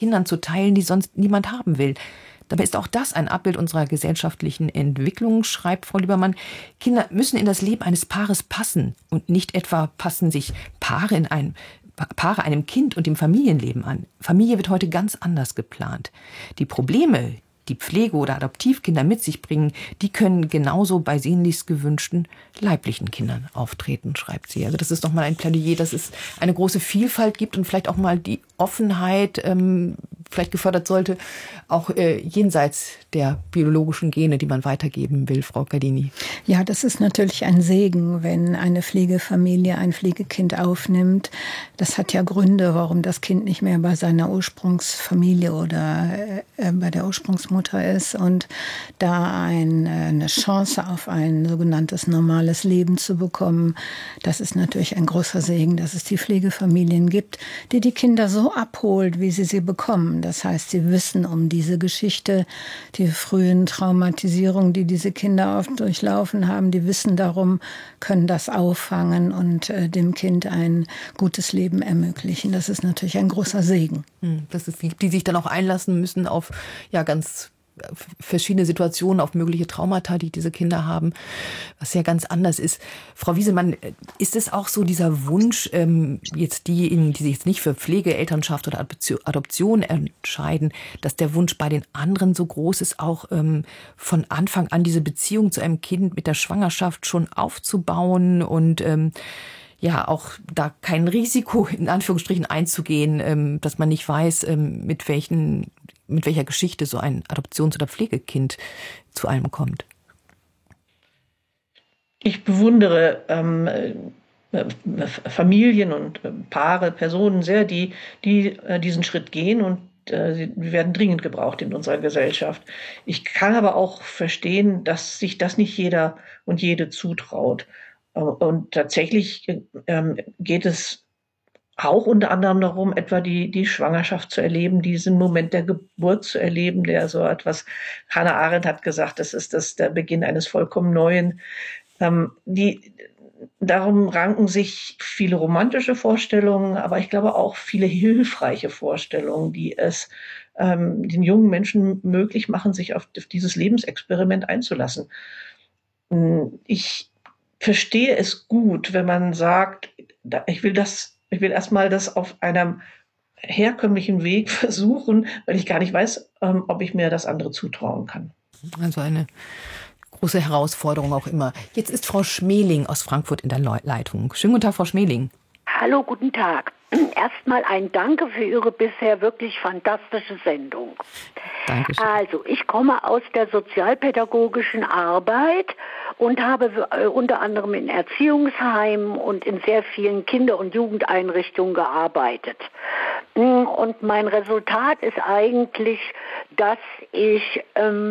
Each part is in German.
Kindern zu teilen, die sonst niemand haben will. Dabei ist auch das ein Abbild unserer gesellschaftlichen Entwicklung, schreibt Frau Liebermann. Kinder müssen in das Leben eines Paares passen und nicht etwa passen sich Paare einem Kind und dem Familienleben an. Familie wird heute ganz anders geplant. Die Probleme, die Pflege- oder Adoptivkinder mit sich bringen, die können genauso bei sehnlichst gewünschten leiblichen Kindern auftreten, schreibt sie. Also das ist nochmal ein Plädoyer, dass es eine große Vielfalt gibt und vielleicht auch mal die Offenheit vielleicht gefördert sollte, auch jenseits der biologischen Gene, die man weitergeben will, Frau Gardini. Ja, das ist natürlich ein Segen, wenn eine Pflegefamilie ein Pflegekind aufnimmt. Das hat ja Gründe, warum das Kind nicht mehr bei seiner Ursprungsfamilie oder bei der Ursprungsmutter ist und da eine Chance auf ein sogenanntes normales Leben zu bekommen. Das ist natürlich ein großer Segen, dass es die Pflegefamilien gibt, die die Kinder so abholt, wie sie bekommen. Das heißt, sie wissen um diese Geschichte, die frühen Traumatisierungen, die diese Kinder oft durchlaufen haben, die wissen darum, können das auffangen und dem Kind ein gutes Leben ermöglichen. Das ist natürlich ein großer Segen. Dass es gibt, die sich dann auch einlassen müssen auf ganz verschiedene Situationen, auf mögliche Traumata, die diese Kinder haben, was ja ganz anders ist. Frau Wieselmann, ist es auch so dieser Wunsch, jetzt diejenigen, die sich jetzt nicht für Pflege, Elternschaft oder Adoption entscheiden, dass der Wunsch bei den anderen so groß ist, auch von Anfang an diese Beziehung zu einem Kind mit der Schwangerschaft schon aufzubauen und auch da kein Risiko in Anführungsstrichen einzugehen, dass man nicht weiß, mit welcher Geschichte so ein Adoptions- oder Pflegekind zu einem kommt? Ich bewundere Familien und Paare, Personen sehr, die diesen Schritt gehen und sie werden dringend gebraucht in unserer Gesellschaft. Ich kann aber auch verstehen, dass sich das nicht jeder und jede zutraut. Und tatsächlich geht es auch unter anderem darum, etwa die Schwangerschaft zu erleben, diesen Moment der Geburt zu erleben, der so etwas, Hannah Arendt hat gesagt, das ist der Beginn eines vollkommen Neuen. Darum ranken sich viele romantische Vorstellungen, aber ich glaube auch viele hilfreiche Vorstellungen, die es den jungen Menschen möglich machen, sich auf dieses Lebensexperiment einzulassen. Ich verstehe es gut, wenn man sagt, ich will erstmal das auf einem herkömmlichen Weg versuchen, weil ich gar nicht weiß, ob ich mir das andere zutrauen kann. Also eine große Herausforderung auch immer. Jetzt ist Frau Schmeling aus Frankfurt in der Leitung. Schönen guten Tag, Frau Schmeling. Hallo, guten Tag. Erstmal ein Danke für Ihre bisher wirklich fantastische Sendung. Dankeschön. Also, ich komme aus der sozialpädagogischen Arbeit und habe unter anderem in Erziehungsheimen und in sehr vielen Kinder- und Jugendeinrichtungen gearbeitet. Und mein Resultat ist eigentlich, dass ich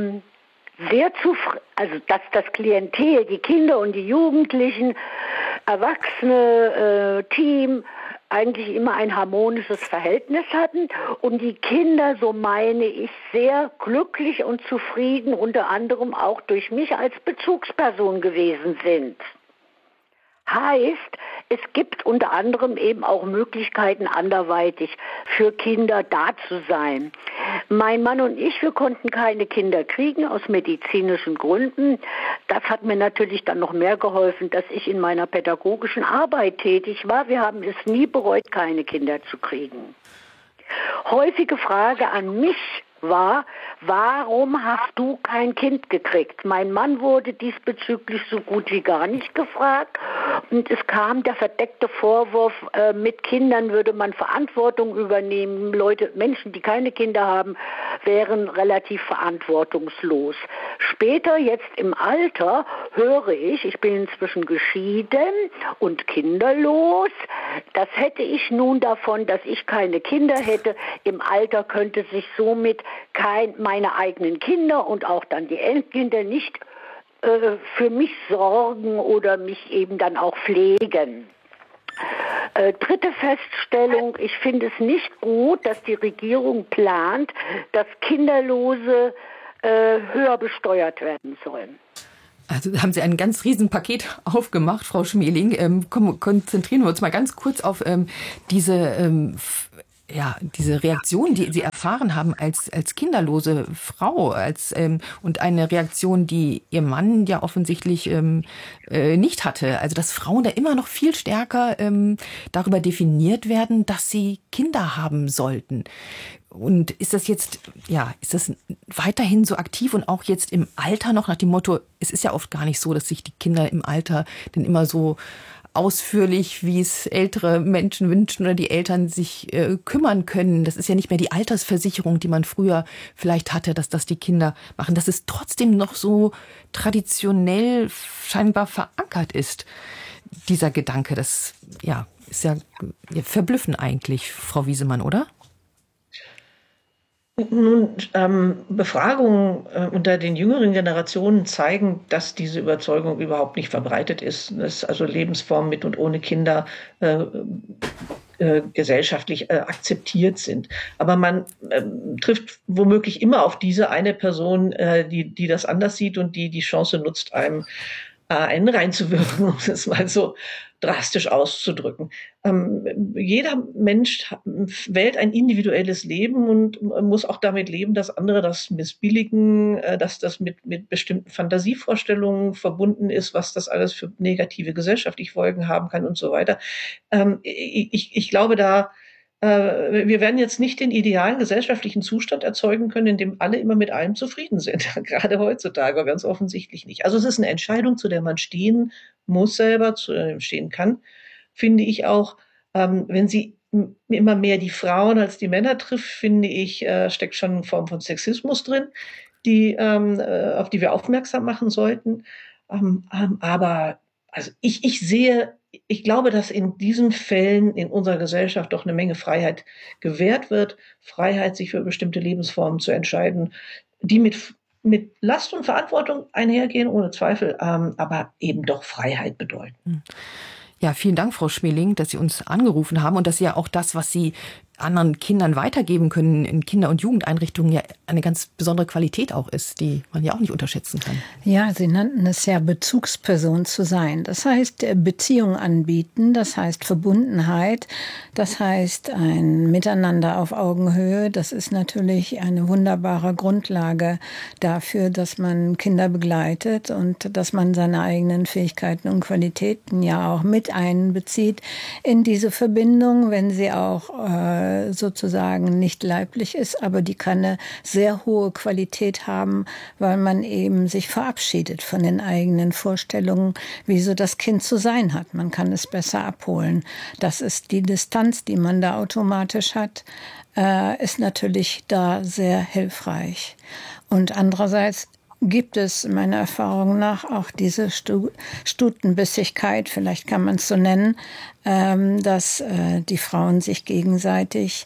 dass das Klientel, die Kinder und die Jugendlichen, Erwachsene, Team, eigentlich immer ein harmonisches Verhältnis hatten und die Kinder, so meine ich, sehr glücklich und zufrieden, unter anderem auch durch mich als Bezugsperson gewesen sind. Heißt, es gibt unter anderem eben auch Möglichkeiten, anderweitig für Kinder da zu sein. Mein Mann und ich, wir konnten keine Kinder kriegen aus medizinischen Gründen. Das hat mir natürlich dann noch mehr geholfen, dass ich in meiner pädagogischen Arbeit tätig war. Wir haben es nie bereut, keine Kinder zu kriegen. Häufige Frage an mich war, warum hast du kein Kind gekriegt? Mein Mann wurde diesbezüglich so gut wie gar nicht gefragt und es kam der verdeckte Vorwurf, mit Kindern würde man Verantwortung übernehmen. Menschen, die keine Kinder haben, wären relativ verantwortungslos. Später, jetzt im Alter, höre ich bin inzwischen geschieden und kinderlos. Das hätte ich nun davon, dass ich keine Kinder hätte. Im Alter könnte sich somit meine eigenen Kinder und auch dann die Enkelkinder nicht für mich sorgen oder mich eben dann auch pflegen. Dritte Feststellung, ich finde es nicht gut, dass die Regierung plant, dass Kinderlose höher besteuert werden sollen. Also haben Sie ein ganz riesen Paket aufgemacht, Frau Schmeling. Konzentrieren wir uns mal ganz kurz auf diese diese Reaktion, die Sie erfahren haben als kinderlose Frau, und eine Reaktion, die Ihr Mann ja offensichtlich nicht hatte. Also dass Frauen da immer noch viel stärker darüber definiert werden, dass sie Kinder haben sollten. Und ist das weiterhin so aktiv und auch jetzt im Alter noch nach dem Motto, es ist ja oft gar nicht so, dass sich die Kinder im Alter denn immer so ausführlich, wie es ältere Menschen wünschen oder die Eltern sich kümmern können. Das ist ja nicht mehr die Altersversicherung, die man früher vielleicht hatte, dass das die Kinder machen. Dass es trotzdem noch so traditionell scheinbar verankert ist, dieser Gedanke. Das ist ja verblüffend eigentlich, Frau Wiesemann, oder? Nun, Befragungen unter den jüngeren Generationen zeigen, dass diese Überzeugung überhaupt nicht verbreitet ist, dass also Lebensformen mit und ohne Kinder gesellschaftlich akzeptiert sind. Aber man trifft womöglich immer auf diese eine Person, die das anders sieht und die Chance nutzt, einem einen reinzuwirken, um es mal so drastisch auszudrücken. Jeder Mensch wählt ein individuelles Leben und muss auch damit leben, dass andere das missbilligen, dass das mit bestimmten Fantasievorstellungen verbunden ist, was das alles für negative gesellschaftliche Folgen haben kann und so weiter. Ich glaube, wir werden jetzt nicht den idealen gesellschaftlichen Zustand erzeugen können, in dem alle immer mit allem zufrieden sind. Gerade heutzutage ganz offensichtlich nicht. Also es ist eine Entscheidung, zu der man stehen muss selber, zu der man stehen kann, finde ich auch. Wenn sie immer mehr die Frauen als die Männer trifft, finde ich, steckt schon eine Form von Sexismus drin, auf die wir aufmerksam machen sollten. Aber also ich glaube, dass in diesen Fällen in unserer Gesellschaft doch eine Menge Freiheit gewährt wird. Freiheit, sich für bestimmte Lebensformen zu entscheiden, die mit Last und Verantwortung einhergehen, ohne Zweifel, aber eben doch Freiheit bedeuten. Ja, vielen Dank, Frau Schmeling, dass Sie uns angerufen haben und dass Sie ja auch das, was Sie anderen Kindern weitergeben können in Kinder- und Jugendeinrichtungen, ja eine ganz besondere Qualität auch ist, die man ja auch nicht unterschätzen kann. Ja, Sie nannten es ja Bezugsperson zu sein. Das heißt Beziehung anbieten, das heißt Verbundenheit, das heißt ein Miteinander auf Augenhöhe. Das ist natürlich eine wunderbare Grundlage dafür, dass man Kinder begleitet und dass man seine eigenen Fähigkeiten und Qualitäten ja auch mit einbezieht in diese Verbindung, wenn sie auch sozusagen nicht leiblich ist, aber die kann eine sehr hohe Qualität haben, weil man eben sich verabschiedet von den eigenen Vorstellungen, wie so das Kind zu sein hat. Man kann es besser abholen. Das ist die Distanz, die man da automatisch hat, ist natürlich da sehr hilfreich. Und andererseits gibt es meiner Erfahrung nach auch diese Stutenbissigkeit, vielleicht kann man es so nennen, dass die Frauen sich gegenseitig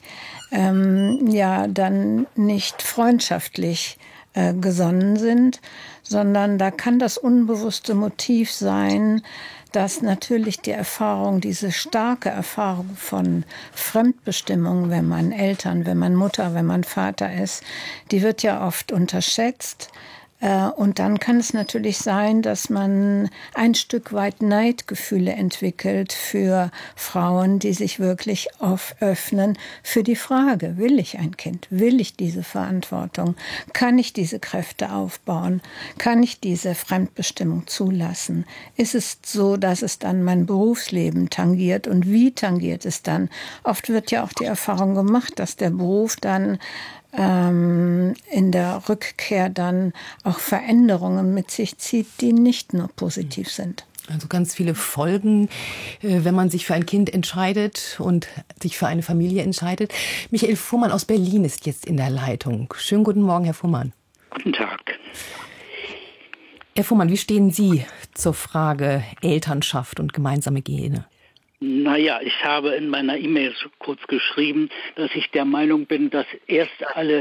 dann nicht freundschaftlich gesonnen sind, sondern da kann das unbewusste Motiv sein, dass natürlich die Erfahrung, diese starke Erfahrung von Fremdbestimmung, wenn man Eltern, wenn man Mutter, wenn man Vater ist, die wird ja oft unterschätzt. Und dann kann es natürlich sein, dass man ein Stück weit Neidgefühle entwickelt für Frauen, die sich wirklich öffnen für die Frage, will ich ein Kind? Will ich diese Verantwortung? Kann ich diese Kräfte aufbauen? Kann ich diese Fremdbestimmung zulassen? Ist es so, dass es dann mein Berufsleben tangiert? Und wie tangiert es dann? Oft wird ja auch die Erfahrung gemacht, dass der Beruf dann in der Rückkehr dann auch Veränderungen mit sich zieht, die nicht nur positiv sind. Also ganz viele Folgen, wenn man sich für ein Kind entscheidet und sich für eine Familie entscheidet. Michael Fuhrmann aus Berlin ist jetzt in der Leitung. Schönen guten Morgen, Herr Fuhrmann. Guten Tag. Herr Fuhrmann, wie stehen Sie zur Frage Elternschaft und gemeinsame Gene? Naja, ich habe in meiner E-Mail kurz geschrieben, dass ich der Meinung bin, dass erst alle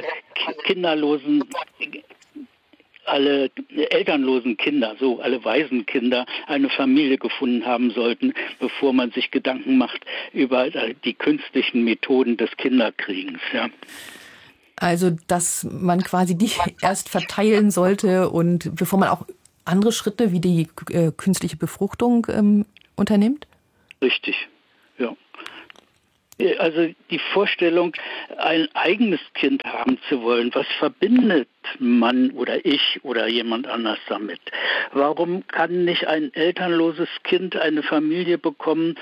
elternlosen Kinder, so alle Waisenkinder, eine Familie gefunden haben sollten, bevor man sich Gedanken macht über die künstlichen Methoden des Kinderkriegens. Ja. Also, dass man quasi die erst verteilen sollte und bevor man auch andere Schritte wie die künstliche Befruchtung unternimmt? Richtig, ja. Also die Vorstellung, ein eigenes Kind haben zu wollen, was verbindet man oder ich oder jemand anders damit? Warum kann nicht ein elternloses Kind eine Familie bekommen,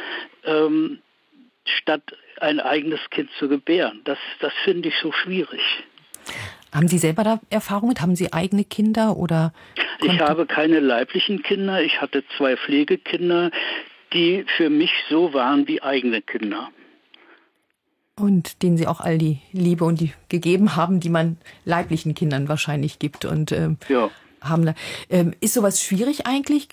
statt ein eigenes Kind zu gebären? Das finde ich so schwierig. Haben Sie selber da Erfahrung mit? Haben Sie eigene Kinder oder? Ich habe keine leiblichen Kinder. Ich hatte 2 Pflegekinder, die für mich so waren wie eigene Kinder. Und denen Sie auch all die Liebe und die gegeben haben, die man leiblichen Kindern wahrscheinlich gibt. Und ja. Ist sowas schwierig eigentlich?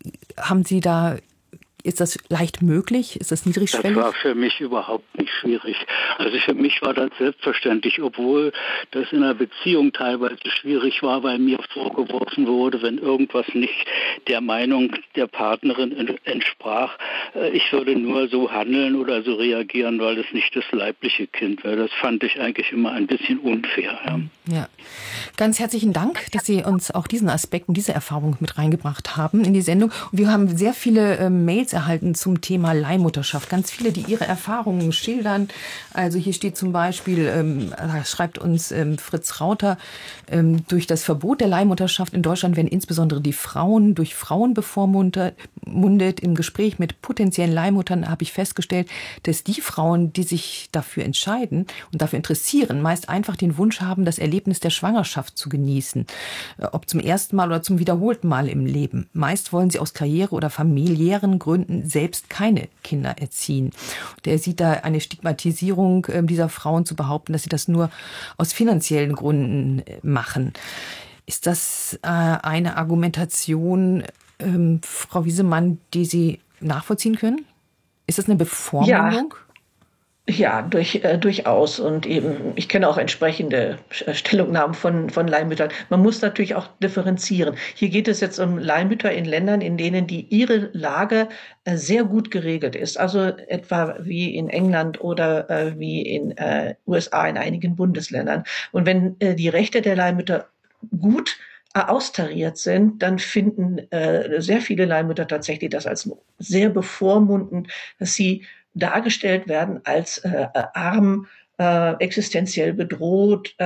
Ist das leicht möglich? Ist das niedrigschwellig? Das war für mich überhaupt nicht schwierig. Also für mich war das selbstverständlich, obwohl das in einer Beziehung teilweise schwierig war, weil mir vorgeworfen wurde, wenn irgendwas nicht der Meinung der Partnerin entsprach, ich würde nur so handeln oder so reagieren, weil es nicht das leibliche Kind wäre. Das fand ich eigentlich immer ein bisschen unfair. Ja. Ganz herzlichen Dank, dass Sie uns auch diesen Aspekt und diese Erfahrung mit reingebracht haben in die Sendung. Und wir haben sehr viele Mails erhalten zum Thema Leihmutterschaft. Ganz viele, die ihre Erfahrungen schildern. Also hier steht zum Beispiel, schreibt uns Fritz Rauter, durch das Verbot der Leihmutterschaft in Deutschland werden insbesondere die Frauen durch Frauen bevormundet. Im Gespräch mit potenziellen Leihmuttern habe ich festgestellt, dass die Frauen, die sich dafür entscheiden und dafür interessieren, meist einfach den Wunsch haben, das Erlebnis der Schwangerschaft zu genießen. Ob zum ersten Mal oder zum wiederholten Mal im Leben. Meist wollen sie aus Karriere- oder familiären Gründen selbst keine Kinder erziehen. Der sieht da eine Stigmatisierung dieser Frauen, zu behaupten, dass sie das nur aus finanziellen Gründen machen. Ist das eine Argumentation, Frau Wiesemann, die Sie nachvollziehen können? Ist das eine Bevormundung? Ja, durchaus. Und eben, ich kenne auch entsprechende Stellungnahmen von Leihmüttern. Man muss natürlich auch differenzieren. Hier geht es jetzt um Leihmütter in Ländern, in denen ihre Lage sehr gut geregelt ist. Also etwa wie in England oder wie in USA in einigen Bundesländern. Und wenn die Rechte der Leihmütter gut austariert sind, dann finden sehr viele Leihmütter tatsächlich das als sehr bevormundend, dass sie dargestellt werden als arm, existenziell bedroht,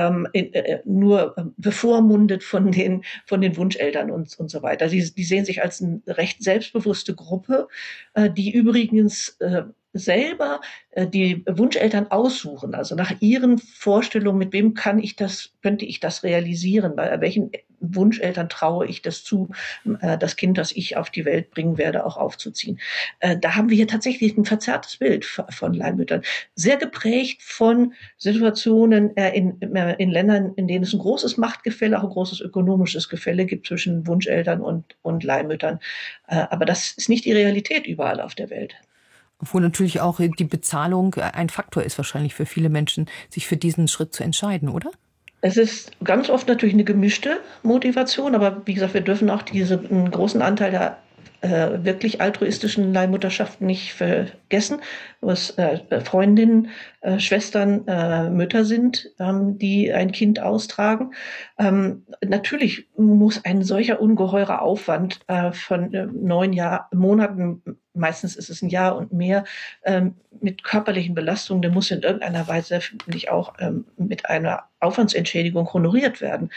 nur bevormundet von den Wunscheltern und so weiter. Die sehen sich als eine recht selbstbewusste Gruppe, die übrigens selber die Wunscheltern aussuchen, also nach ihren Vorstellungen, mit wem könnte ich das realisieren, bei welchen Wunscheltern traue ich das zu, das Kind, das ich auf die Welt bringen werde, auch aufzuziehen. Da haben wir hier tatsächlich ein verzerrtes Bild von Leihmüttern, sehr geprägt von Situationen in Ländern, in denen es ein großes Machtgefälle, auch ein großes ökonomisches Gefälle gibt zwischen Wunscheltern und Leihmüttern. Aber das ist nicht die Realität überall auf der Welt. Obwohl natürlich auch die Bezahlung ein Faktor ist wahrscheinlich für viele Menschen, sich für diesen Schritt zu entscheiden, oder? Es ist ganz oft natürlich eine gemischte Motivation, aber wie gesagt, wir dürfen auch diesen großen Anteil der wirklich altruistischen Leihmutterschaften nicht vergessen, was Freundinnen, Schwestern, Mütter sind, die ein Kind austragen. Natürlich muss ein solcher ungeheurer Aufwand von 9 Monaten, meistens ist es ein Jahr und mehr, mit körperlichen Belastungen, der muss in irgendeiner Weise nicht auch mit einer Aufwandsentschädigung honoriert werden.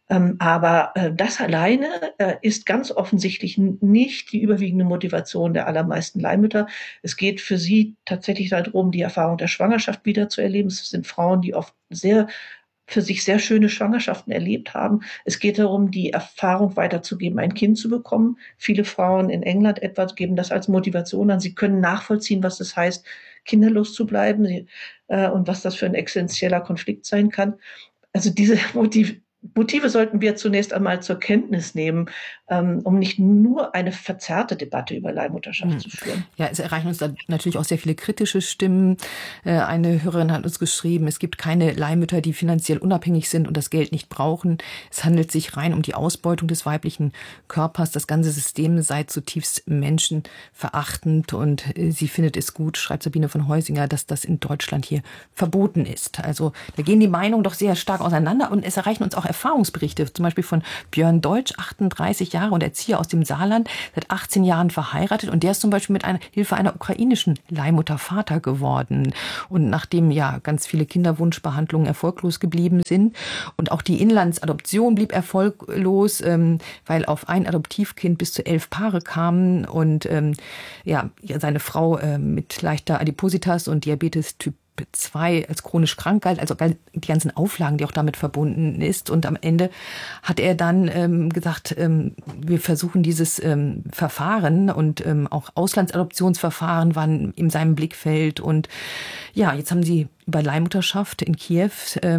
Aber das alleine ist ganz offensichtlich nicht die überwiegende Motivation der allermeisten Leihmütter. Es geht für sie tatsächlich darum, die Erfahrung der Schwangerschaft wieder zu erleben. Es sind Frauen, die oft für sich sehr schöne Schwangerschaften erlebt haben. Es geht darum, die Erfahrung weiterzugeben, ein Kind zu bekommen. Viele Frauen in England etwa geben das als Motivation an. Sie können nachvollziehen, was es heißt, kinderlos zu bleiben und was das für ein existenzieller Konflikt sein kann. Also diese Motive sollten wir zunächst einmal zur Kenntnis nehmen, um nicht nur eine verzerrte Debatte über Leihmutterschaft zu führen. Ja, es erreichen uns da natürlich auch sehr viele kritische Stimmen. Eine Hörerin hat uns geschrieben, es gibt keine Leihmütter, die finanziell unabhängig sind und das Geld nicht brauchen. Es handelt sich rein um die Ausbeutung des weiblichen Körpers. Das ganze System sei zutiefst menschenverachtend und sie findet es gut, schreibt Sabine von Heusinger, dass das in Deutschland hier verboten ist. Also da gehen die Meinungen doch sehr stark auseinander und es erreichen uns auch Erfahrungsberichte, zum Beispiel von Björn Deutsch, 38 Jahre und Erzieher aus dem Saarland, seit 18 Jahren verheiratet. Und der ist zum Beispiel mit Hilfe einer ukrainischen Leihmutter Vater geworden. Und nachdem ja ganz viele Kinderwunschbehandlungen erfolglos geblieben sind und auch die Inlandsadoption blieb erfolglos, weil auf ein Adoptivkind bis zu 11 Paare kamen und seine Frau mit leichter Adipositas und Diabetes Typ 2 als chronisch krank galt, also die ganzen Auflagen, die auch damit verbunden ist. Und am Ende hat er dann gesagt, wir versuchen dieses Verfahren und auch Auslandsadoptionsverfahren waren in seinem Blickfeld. Und ja, jetzt haben sie über Leihmutterschaft in Kiew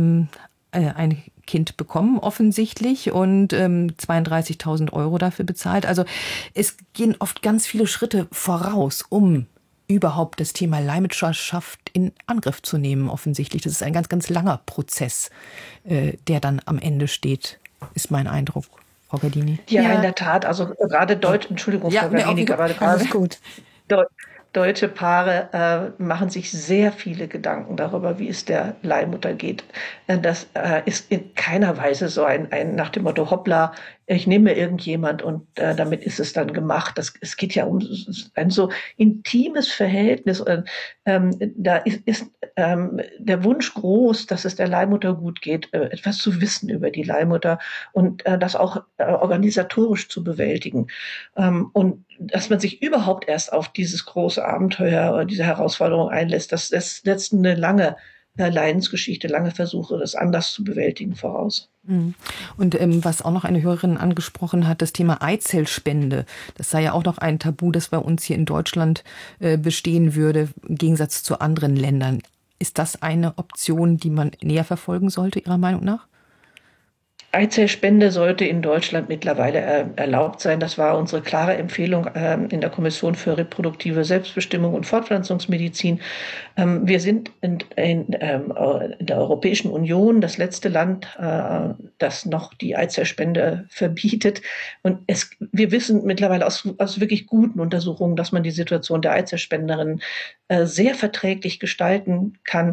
ein Kind bekommen, offensichtlich, und 32.000 € dafür bezahlt. Also es gehen oft ganz viele Schritte voraus, um überhaupt das Thema Leihmutterschaft in Angriff zu nehmen, offensichtlich. Das ist ein ganz, ganz langer Prozess, der dann am Ende steht, ist mein Eindruck. Frau Gardini. Ja, in der Tat. Also gerade Entschuldigung, Frau Gardini, gerade gut. Deutsche Paare machen sich sehr viele Gedanken darüber, wie es der Leihmutter geht. Das ist in keiner Weise so ein nach dem Motto, hoppla, ich nehme irgendjemand und damit ist es dann gemacht. Es geht ja um ein so intimes Verhältnis. Da ist der Wunsch groß, dass es der Leihmutter gut geht, etwas zu wissen über die Leihmutter und das auch organisatorisch zu bewältigen. Und dass man sich überhaupt erst auf dieses große Abenteuer oder diese Herausforderung einlässt, das setzt eine lange Leidensgeschichte, lange Versuche, das anders zu bewältigen voraus. Und was auch noch eine Hörerin angesprochen hat, das Thema Eizellspende. Das sei ja auch noch ein Tabu, das bei uns hier in Deutschland bestehen würde, im Gegensatz zu anderen Ländern. Ist das eine Option, die man näher verfolgen sollte, Ihrer Meinung nach? Eizellspende sollte in Deutschland mittlerweile erlaubt sein. Das war unsere klare Empfehlung in der Kommission für reproduktive Selbstbestimmung und Fortpflanzungsmedizin. Wir sind in der Europäischen Union das letzte Land, das noch die Eizellspende verbietet. Und wir wissen mittlerweile aus wirklich guten Untersuchungen, dass man die Situation der Eizellspenderin sehr verträglich gestalten kann.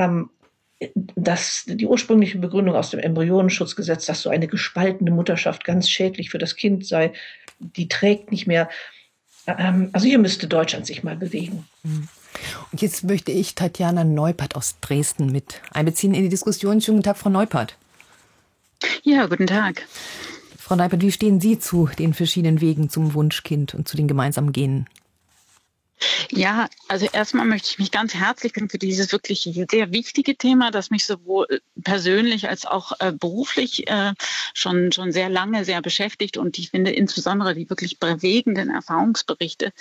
Dass die ursprüngliche Begründung aus dem Embryonenschutzgesetz, dass so eine gespaltene Mutterschaft ganz schädlich für das Kind sei, die trägt nicht mehr. Also hier müsste Deutschland sich mal bewegen. Und jetzt möchte ich Tatjana Neupert aus Dresden mit einbeziehen in die Diskussion. Schönen guten Tag, Frau Neupert. Ja, guten Tag. Frau Neupert, wie stehen Sie zu den verschiedenen Wegen zum Wunschkind und zu den gemeinsamen Genen? Ja, also erstmal möchte ich mich ganz herzlich für dieses wirklich sehr wichtige Thema, das mich sowohl persönlich als auch beruflich schon sehr lange sehr beschäftigt, und ich finde insbesondere die wirklich bewegenden Erfahrungsberichte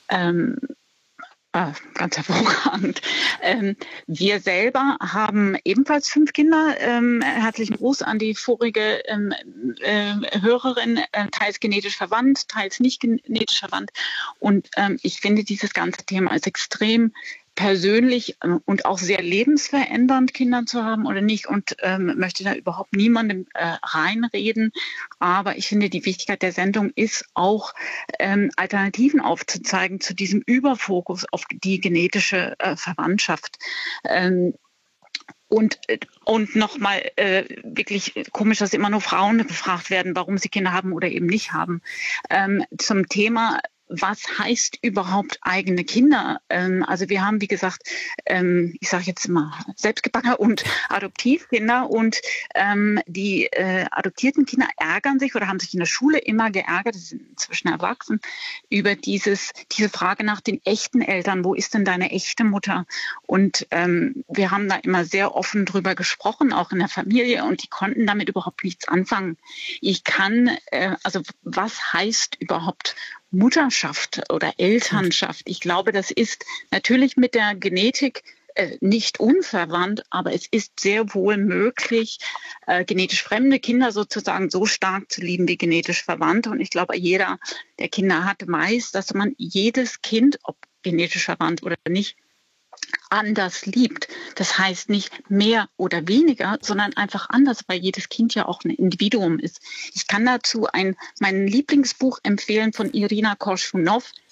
ganz hervorragend. Wir selber haben ebenfalls 5 Kinder. Herzlichen Gruß an die vorige Hörerin, teils genetisch verwandt, teils nicht genetisch verwandt. Und ich finde dieses ganze Thema als extrem persönlich und auch sehr lebensverändernd, Kinder zu haben oder nicht, und möchte da überhaupt niemandem reinreden. Aber ich finde, die Wichtigkeit der Sendung ist auch, Alternativen aufzuzeigen zu diesem Überfokus auf die genetische Verwandtschaft. Und nochmal wirklich komisch, dass immer nur Frauen befragt werden, warum sie Kinder haben oder eben nicht haben. Zum Thema, was heißt überhaupt eigene Kinder? Also wir haben, wie gesagt, ich sage jetzt immer Selbstgebackene und Adoptivkinder, und die adoptierten Kinder ärgern sich oder haben sich in der Schule immer geärgert, sie sind inzwischen erwachsen, über diese Frage nach den echten Eltern. Wo ist denn deine echte Mutter? Und wir haben da immer sehr offen drüber gesprochen, auch in der Familie, und die konnten damit überhaupt nichts anfangen. Also was heißt überhaupt Mutterschaft oder Elternschaft? Ich glaube, das ist natürlich mit der Genetik nicht unverwandt, aber es ist sehr wohl möglich, genetisch fremde Kinder sozusagen so stark zu lieben wie genetisch verwandte. Und ich glaube, jeder, der Kinder hat, weiß, dass man jedes Kind, ob genetisch verwandt oder nicht, anders liebt. Das heißt nicht mehr oder weniger, sondern einfach anders, weil jedes Kind ja auch ein Individuum ist. Ich kann dazu mein Lieblingsbuch empfehlen von Irina Korschunov,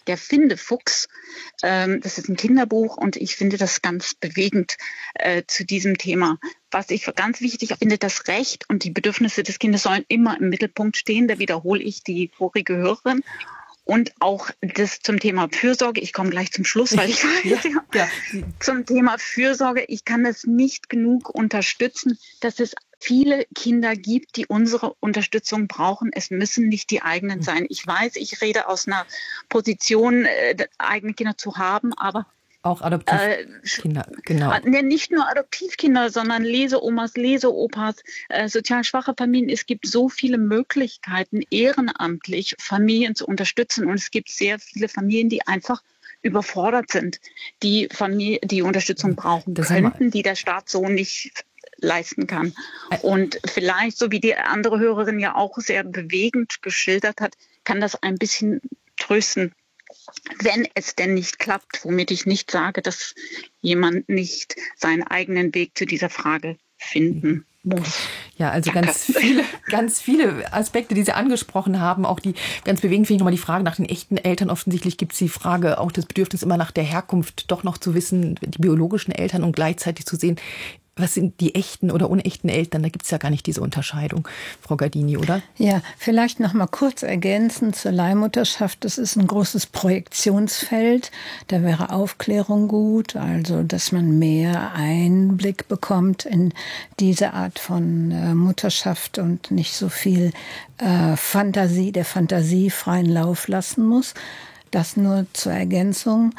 Der Findefuchs. Das ist ein Kinderbuch und ich finde das ganz bewegend zu diesem Thema. Was ich für ganz wichtig finde, das Recht und die Bedürfnisse des Kindes sollen immer im Mittelpunkt stehen. Da wiederhole ich die vorige Hörerin. Und auch das zum Thema Fürsorge. Ich komme gleich zum Schluss, weil ich weiß, zum Thema Fürsorge. Ich kann es nicht genug unterstützen, dass es viele Kinder gibt, die unsere Unterstützung brauchen. Es müssen nicht die eigenen sein. Ich weiß, ich rede aus einer Position, eigene Kinder zu haben, aber auch Adoptivkinder, genau. Nicht nur Adoptivkinder, sondern Leseomas, Leseopas, sozial schwache Familien. Es gibt so viele Möglichkeiten, ehrenamtlich Familien zu unterstützen. Und es gibt sehr viele Familien, die einfach überfordert sind, die Unterstützung brauchen könnten, die der Staat so nicht leisten kann. Und vielleicht, so wie die andere Hörerin ja auch sehr bewegend geschildert hat, kann das ein bisschen trösten, wenn es denn nicht klappt, womit ich nicht sage, dass jemand nicht seinen eigenen Weg zu dieser Frage finden muss. Ja, also ganz viele Aspekte, die Sie angesprochen haben, auch die ganz bewegend finde ich nochmal die Frage nach den echten Eltern. Offensichtlich gibt es die Frage, auch das Bedürfnis immer nach der Herkunft doch noch zu wissen, die biologischen Eltern und gleichzeitig zu sehen, was sind die echten oder unechten Eltern? Da gibt es ja gar nicht diese Unterscheidung, Frau Gardini, oder? Ja, vielleicht noch mal kurz ergänzend zur Leihmutterschaft. Das ist ein großes Projektionsfeld. Da wäre Aufklärung gut, also dass man mehr Einblick bekommt in diese Art von Mutterschaft und nicht so viel der Fantasie freien Lauf lassen muss. Das nur zur Ergänzung.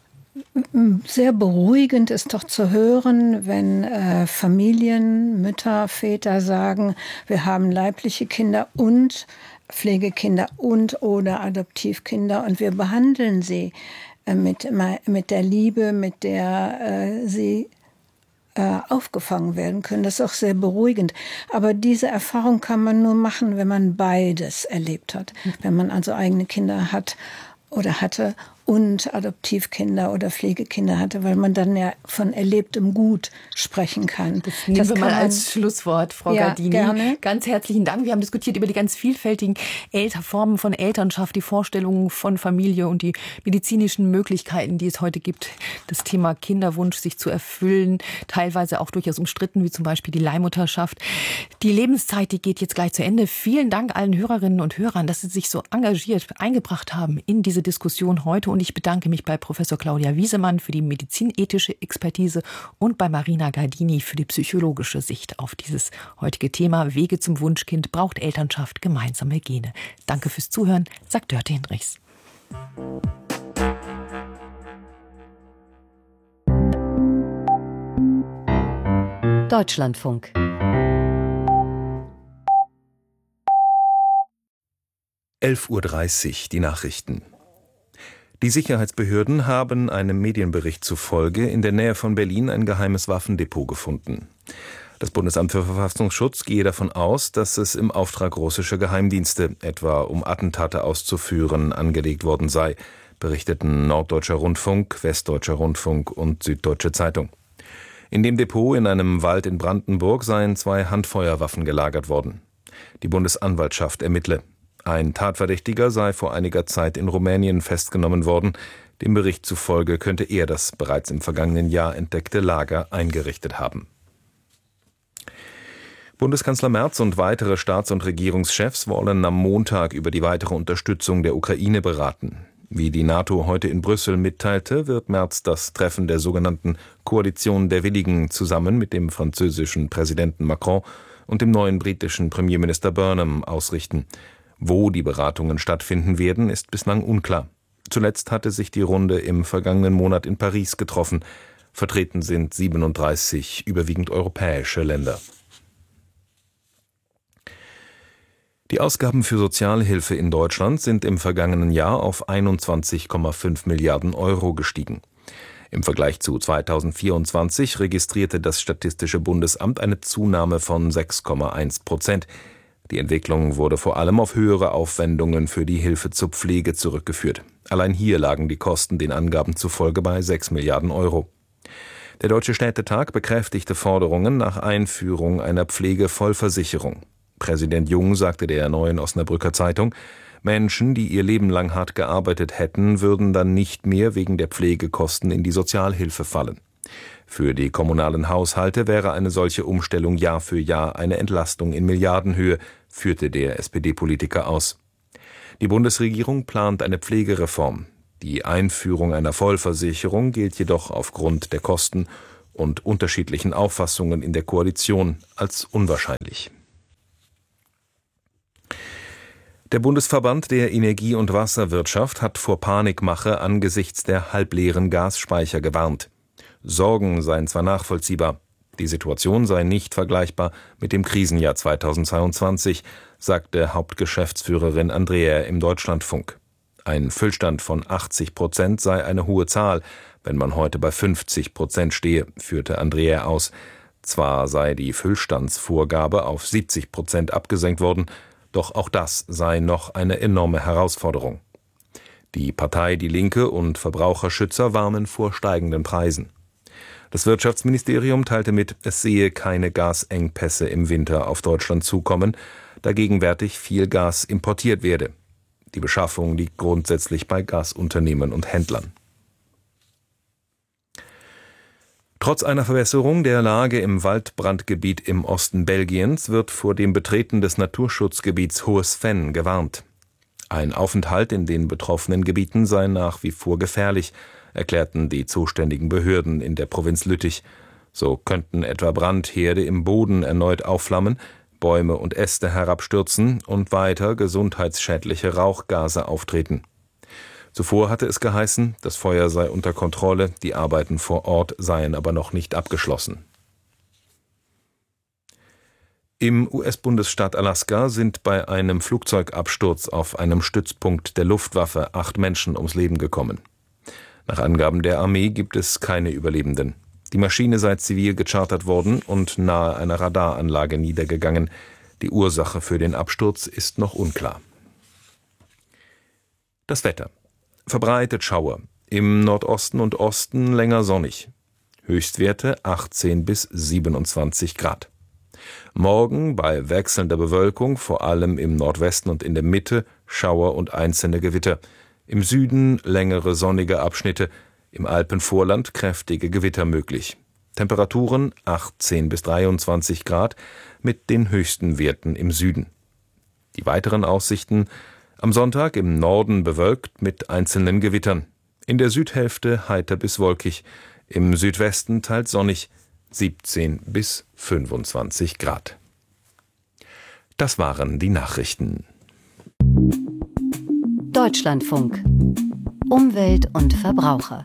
Sehr beruhigend ist doch zu hören, wenn Familien, Mütter, Väter sagen, wir haben leibliche Kinder und Pflegekinder und oder Adoptivkinder und wir behandeln sie mit der Liebe, mit der sie aufgefangen werden können. Das ist auch sehr beruhigend. Aber diese Erfahrung kann man nur machen, wenn man beides erlebt hat. Wenn man also eigene Kinder hat oder hatte und Adoptivkinder oder Pflegekinder hatte, weil man dann ja von erlebtem Gut sprechen kann. Das nehmen wir mal als Schlusswort, Frau Gardini. Gerne. Ganz herzlichen Dank. Wir haben diskutiert über die ganz vielfältigen Formen von Elternschaft, die Vorstellungen von Familie und die medizinischen Möglichkeiten, die es heute gibt. Das Thema Kinderwunsch, sich zu erfüllen, teilweise auch durchaus umstritten, wie zum Beispiel die Leihmutterschaft. Die Lebenszeit, die geht jetzt gleich zu Ende. Vielen Dank allen Hörerinnen und Hörern, dass Sie sich so engagiert eingebracht haben in diese Diskussion heute. Und ich bedanke mich bei Professor Claudia Wiesemann für die medizinethische Expertise und bei Marina Gardini für die psychologische Sicht auf dieses heutige Thema. Wege zum Wunschkind, braucht Elternschaft gemeinsame Gene. Danke fürs Zuhören, sagt Dörte Hinrichs. Deutschlandfunk. (11:30 Uhr) die Nachrichten. Die Sicherheitsbehörden haben einem Medienbericht zufolge in der Nähe von Berlin ein geheimes Waffendepot gefunden. Das Bundesamt für Verfassungsschutz gehe davon aus, dass es im Auftrag russischer Geheimdienste, etwa um Attentate auszuführen, angelegt worden sei, berichteten Norddeutscher Rundfunk, Westdeutscher Rundfunk und Süddeutsche Zeitung. In dem Depot in einem Wald in Brandenburg seien 2 Handfeuerwaffen gelagert worden. Die Bundesanwaltschaft ermittle. Ein Tatverdächtiger sei vor einiger Zeit in Rumänien festgenommen worden. Dem Bericht zufolge könnte er das bereits im vergangenen Jahr entdeckte Lager eingerichtet haben. Bundeskanzler Merz und weitere Staats- und Regierungschefs wollen am Montag über die weitere Unterstützung der Ukraine beraten. Wie die NATO heute in Brüssel mitteilte, wird Merz das Treffen der sogenannten Koalition der Willigen zusammen mit dem französischen Präsidenten Macron und dem neuen britischen Premierminister Burnham ausrichten. Wo die Beratungen stattfinden werden, ist bislang unklar. Zuletzt hatte sich die Runde im vergangenen Monat in Paris getroffen. Vertreten sind 37 überwiegend europäische Länder. Die Ausgaben für Sozialhilfe in Deutschland sind im vergangenen Jahr auf 21,5 Milliarden Euro gestiegen. Im Vergleich zu 2024 registrierte das Statistische Bundesamt eine Zunahme von 6,1%. Die Entwicklung wurde vor allem auf höhere Aufwendungen für die Hilfe zur Pflege zurückgeführt. Allein hier lagen die Kosten den Angaben zufolge bei 6 Milliarden Euro. Der Deutsche Städtetag bekräftigte Forderungen nach Einführung einer Pflegevollversicherung. Präsident Jung sagte der Neuen Osnabrücker Zeitung, Menschen, die ihr Leben lang hart gearbeitet hätten, würden dann nicht mehr wegen der Pflegekosten in die Sozialhilfe fallen. Für die kommunalen Haushalte wäre eine solche Umstellung Jahr für Jahr eine Entlastung in Milliardenhöhe, führte der SPD-Politiker aus. Die Bundesregierung plant eine Pflegereform. Die Einführung einer Vollversicherung gilt jedoch aufgrund der Kosten und unterschiedlichen Auffassungen in der Koalition als unwahrscheinlich. Der Bundesverband der Energie- und Wasserwirtschaft hat vor Panikmache angesichts der halbleeren Gasspeicher gewarnt. Sorgen seien zwar nachvollziehbar, die Situation sei nicht vergleichbar mit dem Krisenjahr 2022, sagte Hauptgeschäftsführerin Andrea im Deutschlandfunk. Ein Füllstand von 80% sei eine hohe Zahl, wenn man heute bei 50% stehe, führte Andrea aus. Zwar sei die Füllstandsvorgabe auf 70% abgesenkt worden, doch auch das sei noch eine enorme Herausforderung. Die Partei Die Linke und Verbraucherschützer warnen vor steigenden Preisen. Das Wirtschaftsministerium teilte mit, es sehe keine Gasengpässe im Winter auf Deutschland zukommen, da gegenwärtig viel Gas importiert werde. Die Beschaffung liegt grundsätzlich bei Gasunternehmen und Händlern. Trotz einer Verbesserung der Lage im Waldbrandgebiet im Osten Belgiens wird vor dem Betreten des Naturschutzgebiets Hohes Venn gewarnt. Ein Aufenthalt in den betroffenen Gebieten sei nach wie vor gefährlich, erklärten die zuständigen Behörden in der Provinz Lüttich. So könnten etwa Brandherde im Boden erneut aufflammen, Bäume und Äste herabstürzen und weiter gesundheitsschädliche Rauchgase auftreten. Zuvor hatte es geheißen, das Feuer sei unter Kontrolle, die Arbeiten vor Ort seien aber noch nicht abgeschlossen. Im US-Bundesstaat Alaska sind bei einem Flugzeugabsturz auf einem Stützpunkt der Luftwaffe 8 Menschen ums Leben gekommen. Nach Angaben der Armee gibt es keine Überlebenden. Die Maschine sei zivil gechartert worden und nahe einer Radaranlage niedergegangen. Die Ursache für den Absturz ist noch unklar. Das Wetter. Verbreitet Schauer. Im Nordosten und Osten länger sonnig. Höchstwerte 18 bis 27 Grad. Morgen bei wechselnder Bewölkung, vor allem im Nordwesten und in der Mitte, Schauer und einzelne Gewitter. Im Süden längere sonnige Abschnitte, im Alpenvorland kräftige Gewitter möglich. Temperaturen 18 bis 23 Grad mit den höchsten Werten im Süden. Die weiteren Aussichten: am Sonntag im Norden bewölkt mit einzelnen Gewittern. In der Südhälfte heiter bis wolkig. Im Südwesten teils sonnig, 17 bis 25 Grad. Das waren die Nachrichten. Deutschlandfunk. Umwelt und Verbraucher.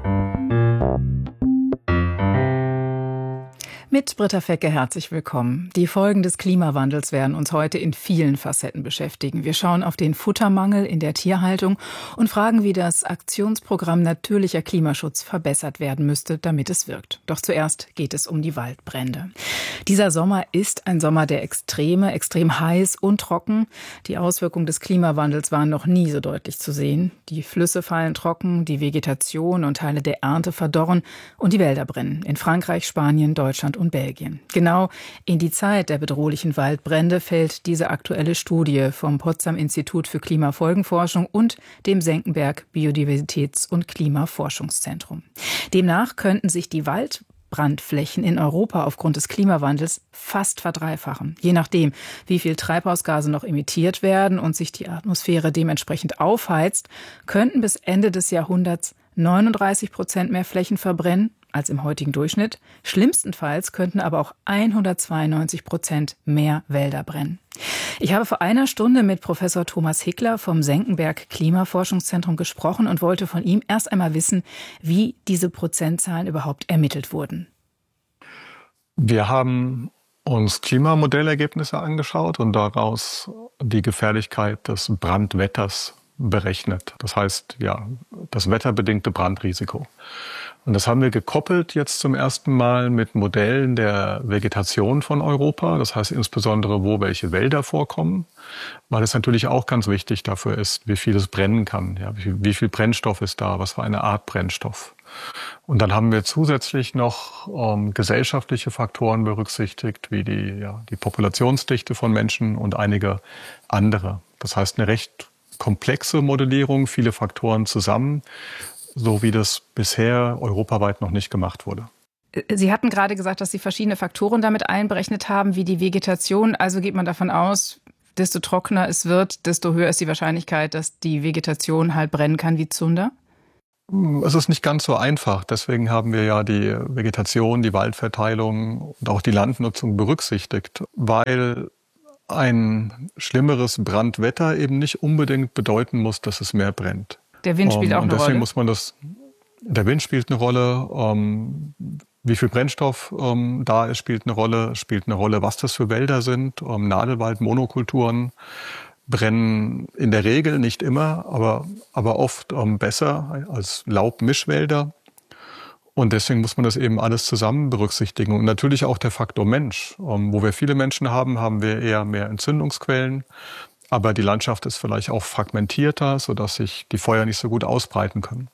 Mit Britta Fecke herzlich willkommen. Die Folgen des Klimawandels werden uns heute in vielen Facetten beschäftigen. Wir schauen auf den Futtermangel in der Tierhaltung und fragen, wie das Aktionsprogramm Natürlicher Klimaschutz verbessert werden müsste, damit es wirkt. Doch zuerst geht es um die Waldbrände. Dieser Sommer ist ein Sommer der Extreme, extrem heiß und trocken. Die Auswirkungen des Klimawandels waren noch nie so deutlich zu sehen. Die Flüsse fallen trocken, die Vegetation und Teile der Ernte verdorren und die Wälder brennen. In Frankreich, Spanien, Deutschland und Belgien. Genau in die Zeit der bedrohlichen Waldbrände fällt diese aktuelle Studie vom Potsdam Institut für Klimafolgenforschung und dem Senckenberg Biodiversitäts- und Klimaforschungszentrum. Demnach könnten sich die Waldbrandflächen in Europa aufgrund des Klimawandels fast verdreifachen. Je nachdem, wie viel Treibhausgase noch emittiert werden und sich die Atmosphäre dementsprechend aufheizt, könnten bis Ende des Jahrhunderts 39% mehr Flächen verbrennen als im heutigen Durchschnitt. Schlimmstenfalls könnten aber auch 192% mehr Wälder brennen. Ich habe vor einer Stunde mit Professor Thomas Hickler vom Senckenberg Klimaforschungszentrum gesprochen und wollte von ihm erst einmal wissen, wie diese Prozentzahlen überhaupt ermittelt wurden. Wir haben uns Klimamodellergebnisse angeschaut und daraus die Gefährlichkeit des Brandwetters berechnet. Das heißt, ja, das wetterbedingte Brandrisiko. Und das haben wir gekoppelt jetzt zum ersten Mal mit Modellen der Vegetation von Europa. Das heißt insbesondere, wo welche Wälder vorkommen, weil es natürlich auch ganz wichtig dafür ist, wie viel es brennen kann. Ja, wie viel Brennstoff ist da, was für eine Art Brennstoff. Und dann haben wir zusätzlich noch gesellschaftliche Faktoren berücksichtigt, wie die Populationsdichte von Menschen und einige andere. Das heißt, eine recht komplexe Modellierung, viele Faktoren zusammen, so wie das bisher europaweit noch nicht gemacht wurde. Sie hatten gerade gesagt, dass Sie verschiedene Faktoren damit einberechnet haben, wie die Vegetation. Also geht man davon aus, desto trockener es wird, desto höher ist die Wahrscheinlichkeit, dass die Vegetation halt brennen kann wie Zunder? Es ist nicht ganz so einfach. Deswegen haben wir ja die Vegetation, die Waldverteilung und auch die Landnutzung berücksichtigt, weil ein schlimmeres Brandwetter eben nicht unbedingt bedeuten muss, dass es mehr brennt. Der Wind spielt auch eine Rolle. Deswegen muss man der Wind spielt eine Rolle, wie viel Brennstoff da ist, spielt eine Rolle, was das für Wälder sind. Nadelwald, Monokulturen brennen in der Regel, nicht immer, aber oft besser als Laubmischwälder. Und deswegen muss man das eben alles zusammen berücksichtigen. Und natürlich auch der Faktor Mensch. Wo wir viele Menschen haben, haben wir eher mehr Entzündungsquellen. Aber die Landschaft ist vielleicht auch fragmentierter, sodass sich die Feuer nicht so gut ausbreiten können.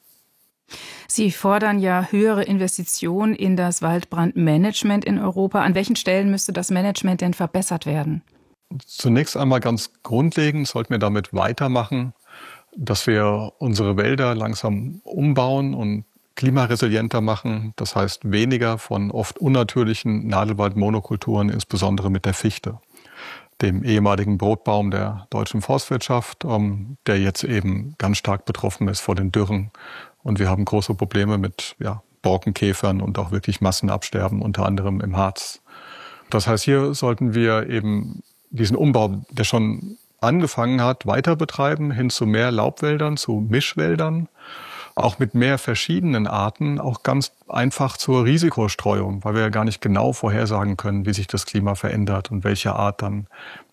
Sie fordern ja höhere Investitionen in das Waldbrandmanagement in Europa. An welchen Stellen müsste das Management denn verbessert werden? Zunächst einmal ganz grundlegend sollten wir damit weitermachen, dass wir unsere Wälder langsam umbauen und klimaresilienter machen. Das heißt, weniger von oft unnatürlichen Nadelwaldmonokulturen, insbesondere mit der Fichte, dem ehemaligen Brotbaum der deutschen Forstwirtschaft, der jetzt eben ganz stark betroffen ist vor den Dürren. Und wir haben große Probleme mit Borkenkäfern und auch wirklich Massenabsterben, unter anderem im Harz. Das heißt, hier sollten wir eben diesen Umbau, der schon angefangen hat, weiter betreiben, hin zu mehr Laubwäldern, zu Mischwäldern, auch mit mehr verschiedenen Arten, auch ganz einfach zur Risikostreuung, weil wir ja gar nicht genau vorhersagen können, wie sich das Klima verändert und welche Art dann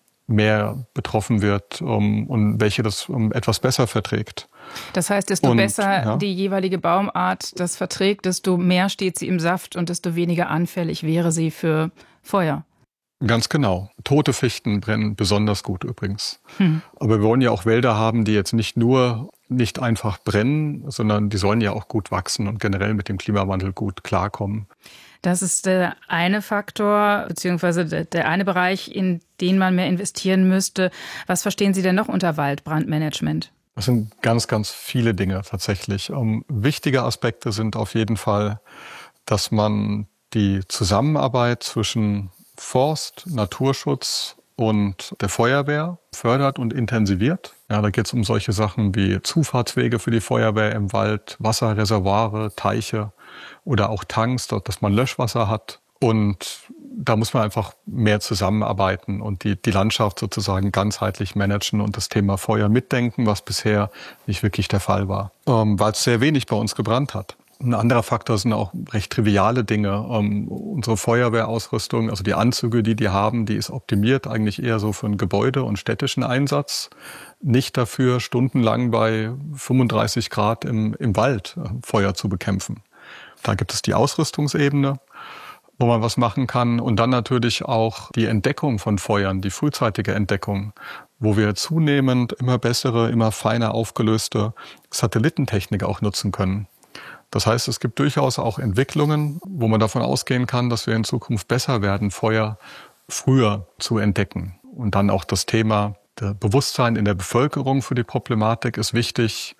mehr betroffen wird und welche das etwas besser verträgt. Das heißt, desto besser die jeweilige Baumart das verträgt, desto mehr steht sie im Saft und desto weniger anfällig wäre sie für Feuer. Ganz genau. Tote Fichten brennen besonders gut übrigens. Aber wir wollen ja auch Wälder haben, die jetzt nicht einfach brennen, sondern die sollen ja auch gut wachsen und generell mit dem Klimawandel gut klarkommen. Das ist der eine Faktor, beziehungsweise der eine Bereich, in den man mehr investieren müsste. Was verstehen Sie denn noch unter Waldbrandmanagement? Das sind ganz, ganz viele Dinge tatsächlich. Wichtige Aspekte sind auf jeden Fall, dass man die Zusammenarbeit zwischen Forst, Naturschutz und der Feuerwehr fördert und intensiviert. Ja, da geht es um solche Sachen wie Zufahrtswege für die Feuerwehr im Wald, Wasserreservoire, Teiche oder auch Tanks, dass man Löschwasser hat. Und da muss man einfach mehr zusammenarbeiten und die Landschaft sozusagen ganzheitlich managen und das Thema Feuer mitdenken, was bisher nicht wirklich der Fall war, weil es sehr wenig bei uns gebrannt hat. Ein anderer Faktor sind auch recht triviale Dinge. Unsere Feuerwehrausrüstung, also die Anzüge, die haben, die ist optimiert eigentlich eher so für einen Gebäude- und städtischen Einsatz. Nicht dafür, stundenlang bei 35 Grad im Wald Feuer zu bekämpfen. Da gibt es die Ausrüstungsebene, wo man was machen kann. Und dann natürlich auch die Entdeckung von Feuern, die frühzeitige Entdeckung, wo wir zunehmend immer bessere, immer feiner aufgelöste Satellitentechnik auch nutzen können. Das heißt, es gibt durchaus auch Entwicklungen, wo man davon ausgehen kann, dass wir in Zukunft besser werden, Feuer früher zu entdecken. Und dann auch das Thema der Bewusstsein in der Bevölkerung für die Problematik ist wichtig.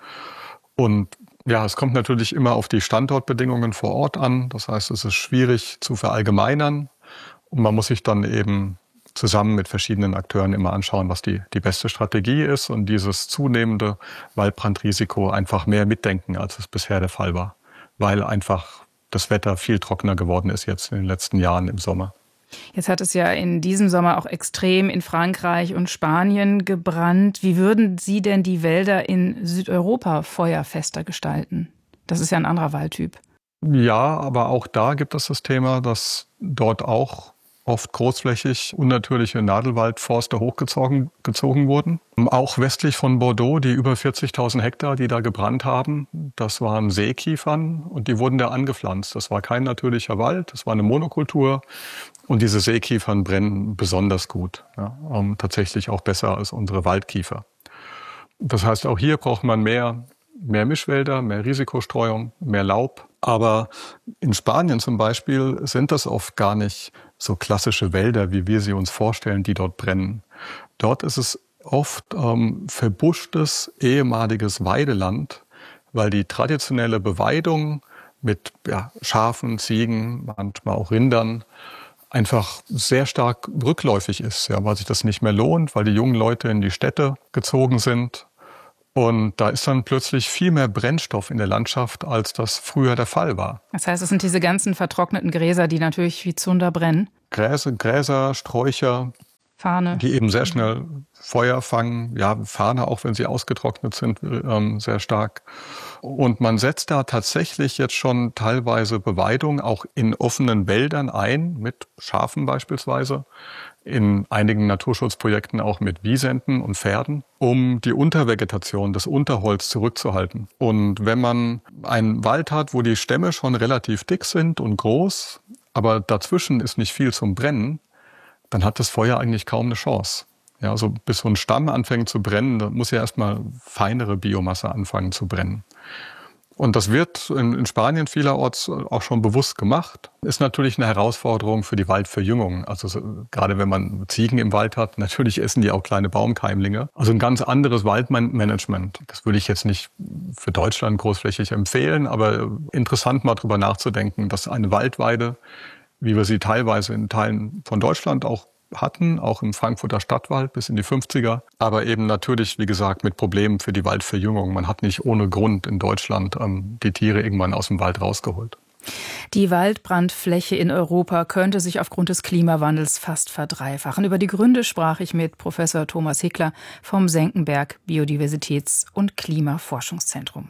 Und ja, es kommt natürlich immer auf die Standortbedingungen vor Ort an. Das heißt, es ist schwierig zu verallgemeinern. Und man muss sich dann eben zusammen mit verschiedenen Akteuren immer anschauen, was die beste Strategie ist und dieses zunehmende Waldbrandrisiko einfach mehr mitdenken, als es bisher der Fall war. Weil einfach das Wetter viel trockener geworden ist jetzt in den letzten Jahren im Sommer. Jetzt hat es ja in diesem Sommer auch extrem in Frankreich und Spanien gebrannt. Wie würden Sie denn die Wälder in Südeuropa feuerfester gestalten? Das ist ja ein anderer Waldtyp. Ja, aber auch da gibt es das Thema, dass dort auch oft großflächig unnatürliche Nadelwaldforste hochgezogen wurden. Auch westlich von Bordeaux, die über 40.000 Hektar, die da gebrannt haben, das waren Seekiefern und die wurden da angepflanzt. Das war kein natürlicher Wald, das war eine Monokultur und diese Seekiefern brennen besonders gut, ja, tatsächlich auch besser als unsere Waldkiefer. Das heißt, auch hier braucht man mehr Mischwälder, mehr Risikostreuung, mehr Laub. Aber in Spanien zum Beispiel sind das oft gar nicht so klassische Wälder, wie wir sie uns vorstellen, die dort brennen. Dort ist es oft verbuschtes ehemaliges Weideland, weil die traditionelle Beweidung mit Schafen, Ziegen, manchmal auch Rindern einfach sehr stark rückläufig ist, weil sich das nicht mehr lohnt, weil die jungen Leute in die Städte gezogen sind. Und da ist dann plötzlich viel mehr Brennstoff in der Landschaft, als das früher der Fall war. Das heißt, es sind diese ganzen vertrockneten Gräser, die natürlich wie Zunder brennen? Gräser, Sträucher, Farne, die eben sehr schnell Feuer fangen. Ja, Farne, auch wenn sie ausgetrocknet sind, sehr stark. Und man setzt da tatsächlich jetzt schon teilweise Beweidung auch in offenen Wäldern ein, mit Schafen beispielsweise. In einigen Naturschutzprojekten auch mit Wisenten und Pferden, um die Untervegetation, das Unterholz zurückzuhalten. Und wenn man einen Wald hat, wo die Stämme schon relativ dick sind und groß, aber dazwischen ist nicht viel zum Brennen, dann hat das Feuer eigentlich kaum eine Chance. Ja, also bis so ein Stamm anfängt zu brennen, da muss ja erstmal feinere Biomasse anfangen zu brennen. Und das wird in Spanien vielerorts auch schon bewusst gemacht. Ist natürlich eine Herausforderung für die Waldverjüngung. Also gerade wenn man Ziegen im Wald hat, natürlich essen die auch kleine Baumkeimlinge. Also ein ganz anderes Waldmanagement. Das würde ich jetzt nicht für Deutschland großflächig empfehlen, aber interessant mal drüber nachzudenken, dass eine Waldweide, wie wir sie teilweise in Teilen von Deutschland auch hatten, auch im Frankfurter Stadtwald bis in die 50er, aber eben natürlich, wie gesagt, mit Problemen für die Waldverjüngung. Man hat nicht ohne Grund in Deutschland die Tiere irgendwann aus dem Wald rausgeholt. Die Waldbrandfläche in Europa könnte sich aufgrund des Klimawandels fast verdreifachen. Über die Gründe sprach ich mit Professor Thomas Hickler vom Senckenberg Biodiversitäts- und Klimaforschungszentrum.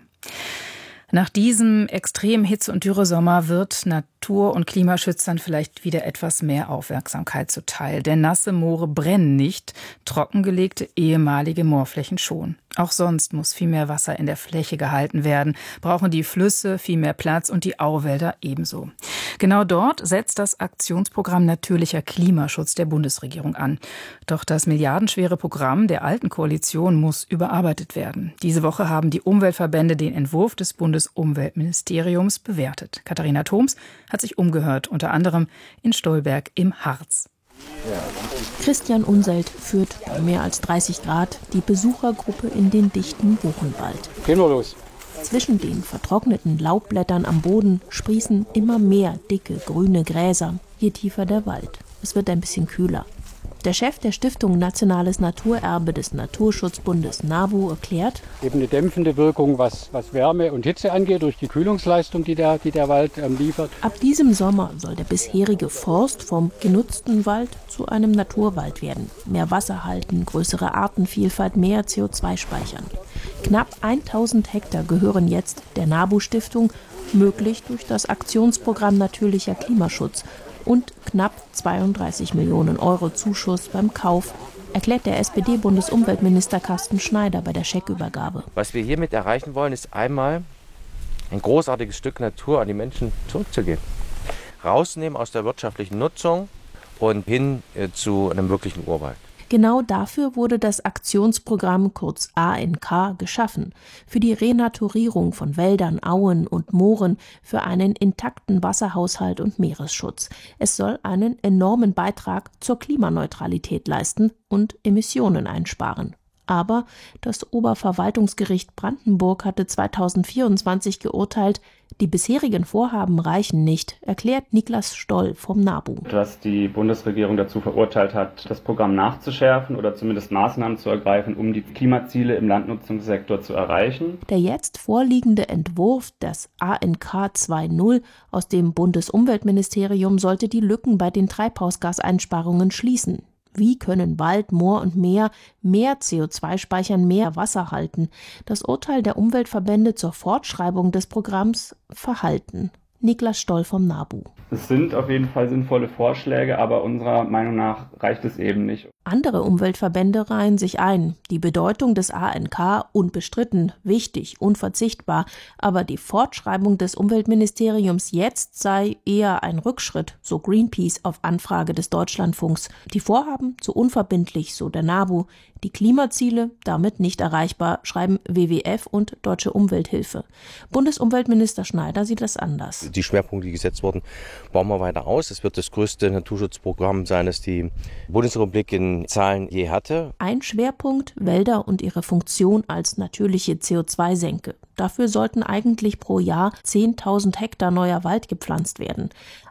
Nach diesem extremen Hitze- und Dürresommer wird Natur- und Klimaschützern vielleicht wieder etwas mehr Aufmerksamkeit zuteil. Denn nasse Moore brennen nicht, trockengelegte ehemalige Moorflächen schon. Auch sonst muss viel mehr Wasser in der Fläche gehalten werden, brauchen die Flüsse viel mehr Platz und die Auwälder ebenso. Genau dort setzt das Aktionsprogramm Natürlicher Klimaschutz der Bundesregierung an. Doch das milliardenschwere Programm der alten Koalition muss überarbeitet werden. Diese Woche haben die Umweltverbände den Entwurf des Bundesumweltministeriums bewertet. Katharina Thoms hat sich umgehört, unter anderem in Stolberg im Harz. Christian Unselt führt bei mehr als 30 Grad die Besuchergruppe in den dichten Buchenwald. Gehen wir los. Zwischen den vertrockneten Laubblättern am Boden sprießen immer mehr dicke grüne Gräser, je tiefer der Wald. Es wird ein bisschen kühler. Der Chef der Stiftung Nationales Naturerbe des Naturschutzbundes NABU erklärt: Eben eine dämpfende Wirkung, was Wärme und Hitze angeht, durch die Kühlungsleistung, die der Wald liefert. Ab diesem Sommer soll der bisherige Forst vom genutzten Wald zu einem Naturwald werden. Mehr Wasser halten, größere Artenvielfalt, mehr CO2 speichern. Knapp 1000 Hektar gehören jetzt der NABU-Stiftung, möglich durch das Aktionsprogramm Natürlicher Klimaschutz und knapp 32 Millionen Euro Zuschuss beim Kauf, erklärt der SPD-Bundesumweltminister Carsten Schneider bei der Scheckübergabe. Was wir hiermit erreichen wollen, ist einmal ein großartiges Stück Natur an die Menschen zurückzugeben. Rausnehmen aus der wirtschaftlichen Nutzung und hin zu einem wirklichen Urwald. Genau dafür wurde das Aktionsprogramm kurz ANK geschaffen. Für die Renaturierung von Wäldern, Auen und Mooren, für einen intakten Wasserhaushalt und Meeresschutz. Es soll einen enormen Beitrag zur Klimaneutralität leisten und Emissionen einsparen. Aber das Oberverwaltungsgericht Brandenburg hatte 2024 geurteilt, die bisherigen Vorhaben reichen nicht, erklärt Niklas Stoll vom NABU. Dass die Bundesregierung dazu verurteilt hat, das Programm nachzuschärfen oder zumindest Maßnahmen zu ergreifen, um die Klimaziele im Landnutzungssektor zu erreichen. Der jetzt vorliegende Entwurf des ANK 2.0 aus dem Bundesumweltministerium sollte die Lücken bei den Treibhausgaseinsparungen schließen. Wie können Wald, Moor und Meer mehr CO2 speichern, mehr Wasser halten? Das Urteil der Umweltverbände zur Fortschreibung des Programms verhalten. Niklas Stoll vom NABU. Es sind auf jeden Fall sinnvolle Vorschläge, aber unserer Meinung nach reicht es eben nicht. Andere Umweltverbände reihen sich ein. Die Bedeutung des ANK unbestritten, wichtig, unverzichtbar. Aber die Fortschreibung des Umweltministeriums jetzt sei eher ein Rückschritt, so Greenpeace auf Anfrage des Deutschlandfunks. Die Vorhaben zu unverbindlich, so der NABU. Die Klimaziele damit nicht erreichbar, schreiben WWF und Deutsche Umwelthilfe. Bundesumweltminister Schneider sieht das anders. Die Schwerpunkte, die gesetzt wurden, bauen wir weiter aus. Es wird das größte Naturschutzprogramm sein, das die Bundesrepublik in höchsten Zahlen je hatte. Ein Schwerpunkt: Wälder und ihre Funktion als natürliche CO2-Senke. Dafür sollten eigentlich pro Jahr 10.000 Hektar neuer Wald gepflanzt werden,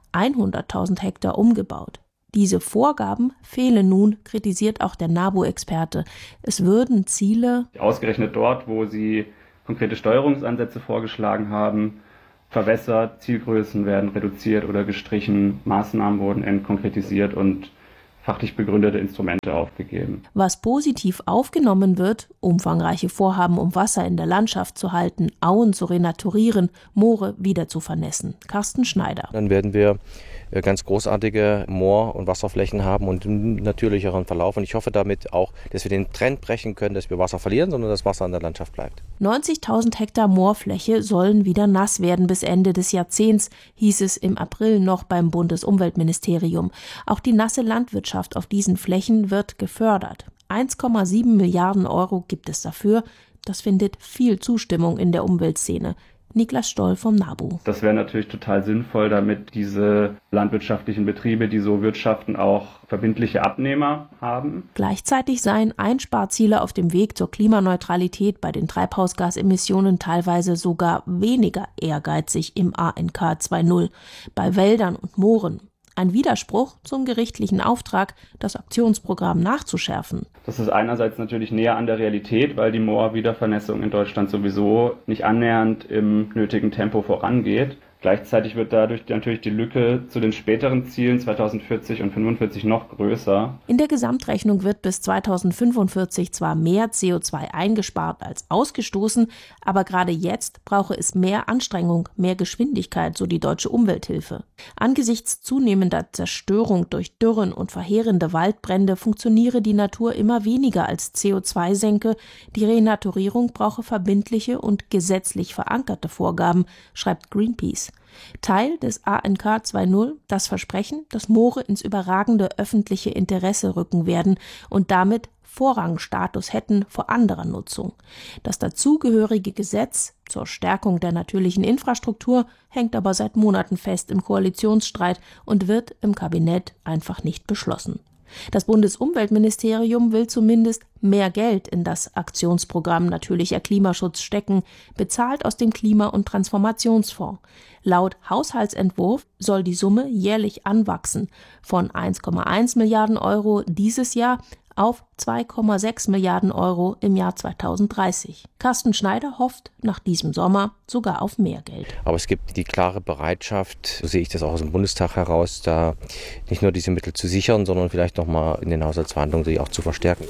100.000 Hektar umgebaut. Diese Vorgaben fehlen nun, kritisiert auch der NABU-Experte. Es würden Ziele, ausgerechnet dort, wo sie konkrete Steuerungsansätze vorgeschlagen haben, verwässert, Zielgrößen werden reduziert oder gestrichen, Maßnahmen wurden entkonkretisiert und fachlich begründete Instrumente aufgegeben. Was positiv aufgenommen wird: umfangreiche Vorhaben, um Wasser in der Landschaft zu halten, Auen zu renaturieren, Moore wieder zu vernässen. Carsten Schneider. Dann werden wir ganz großartige Moor- und Wasserflächen haben und einen natürlicheren Verlauf. Und ich hoffe damit auch, dass wir den Trend brechen können, dass wir Wasser verlieren, sondern dass Wasser in der Landschaft bleibt. 90.000 Hektar Moorfläche sollen wieder nass werden bis Ende des Jahrzehnts, hieß es im April noch beim Bundesumweltministerium. Auch die nasse Landwirtschaft auf diesen Flächen wird gefördert. 1,7 Milliarden Euro gibt es dafür. Das findet viel Zustimmung in der Umweltszene. Niklas Stoll vom NABU. Das wäre natürlich total sinnvoll, damit diese landwirtschaftlichen Betriebe, die so wirtschaften, auch verbindliche Abnehmer haben. Gleichzeitig seien Einsparziele auf dem Weg zur Klimaneutralität bei den Treibhausgasemissionen teilweise sogar weniger ehrgeizig im ANK 2.0 bei Wäldern und Mooren. Ein Widerspruch zum gerichtlichen Auftrag, das Aktionsprogramm nachzuschärfen. Das ist einerseits natürlich näher an der Realität, weil die Moorwiedervernässung in Deutschland sowieso nicht annähernd im nötigen Tempo vorangeht. Gleichzeitig wird dadurch natürlich die Lücke zu den späteren Zielen 2040 und 2045 noch größer. In der Gesamtrechnung wird bis 2045 zwar mehr CO2 eingespart als ausgestoßen, aber gerade jetzt brauche es mehr Anstrengung, mehr Geschwindigkeit, so die Deutsche Umwelthilfe. Angesichts zunehmender Zerstörung durch Dürren und verheerende Waldbrände funktioniere die Natur immer weniger als CO2-Senke. Die Renaturierung brauche verbindliche und gesetzlich verankerte Vorgaben, schreibt Greenpeace. Teil des ANK 2.0 das Versprechen, dass Moore ins überragende öffentliche Interesse rücken werden und damit Vorrangstatus hätten vor anderer Nutzung. Das dazugehörige Gesetz zur Stärkung der natürlichen Infrastruktur hängt aber seit Monaten fest im Koalitionsstreit und wird im Kabinett einfach nicht beschlossen. Das Bundesumweltministerium will zumindest mehr Geld in das Aktionsprogramm Natürlicher Klimaschutz stecken, bezahlt aus dem Klima- und Transformationsfonds. Laut Haushaltsentwurf soll die Summe jährlich anwachsen, von 1,1 Milliarden Euro dieses Jahr auf 2,6 Milliarden Euro im Jahr 2030. Carsten Schneider hofft nach diesem Sommer sogar auf mehr Geld. Aber es gibt die klare Bereitschaft, so sehe ich das auch aus dem Bundestag heraus, da nicht nur diese Mittel zu sichern, sondern vielleicht nochmal in den Haushaltsverhandlungen sie auch zu verstärken.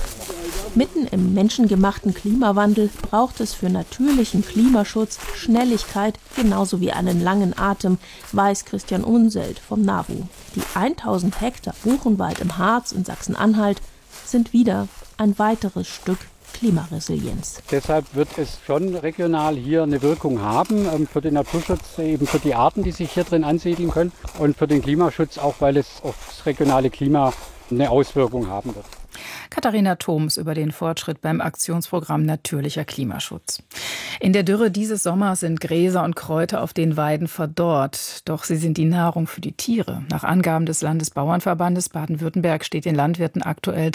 Mitten im menschengemachten Klimawandel braucht es für natürlichen Klimaschutz Schnelligkeit genauso wie einen langen Atem, weiß Christian Unselt vom NABU. Die 1000 Hektar Buchenwald im Harz in Sachsen-Anhalt sind wieder ein weiteres Stück Klimaresilienz. Deshalb wird es schon regional hier eine Wirkung haben, für den Naturschutz, eben für die Arten, die sich hier drin ansiedeln können, und für den Klimaschutz auch, weil es auf das regionale Klima eine Auswirkung haben wird. Katharina Thoms über den Fortschritt beim Aktionsprogramm Natürlicher Klimaschutz. In der Dürre dieses Sommers sind Gräser und Kräuter auf den Weiden verdorrt. Doch sie sind die Nahrung für die Tiere. Nach Angaben des Landesbauernverbandes Baden-Württemberg steht den Landwirten aktuell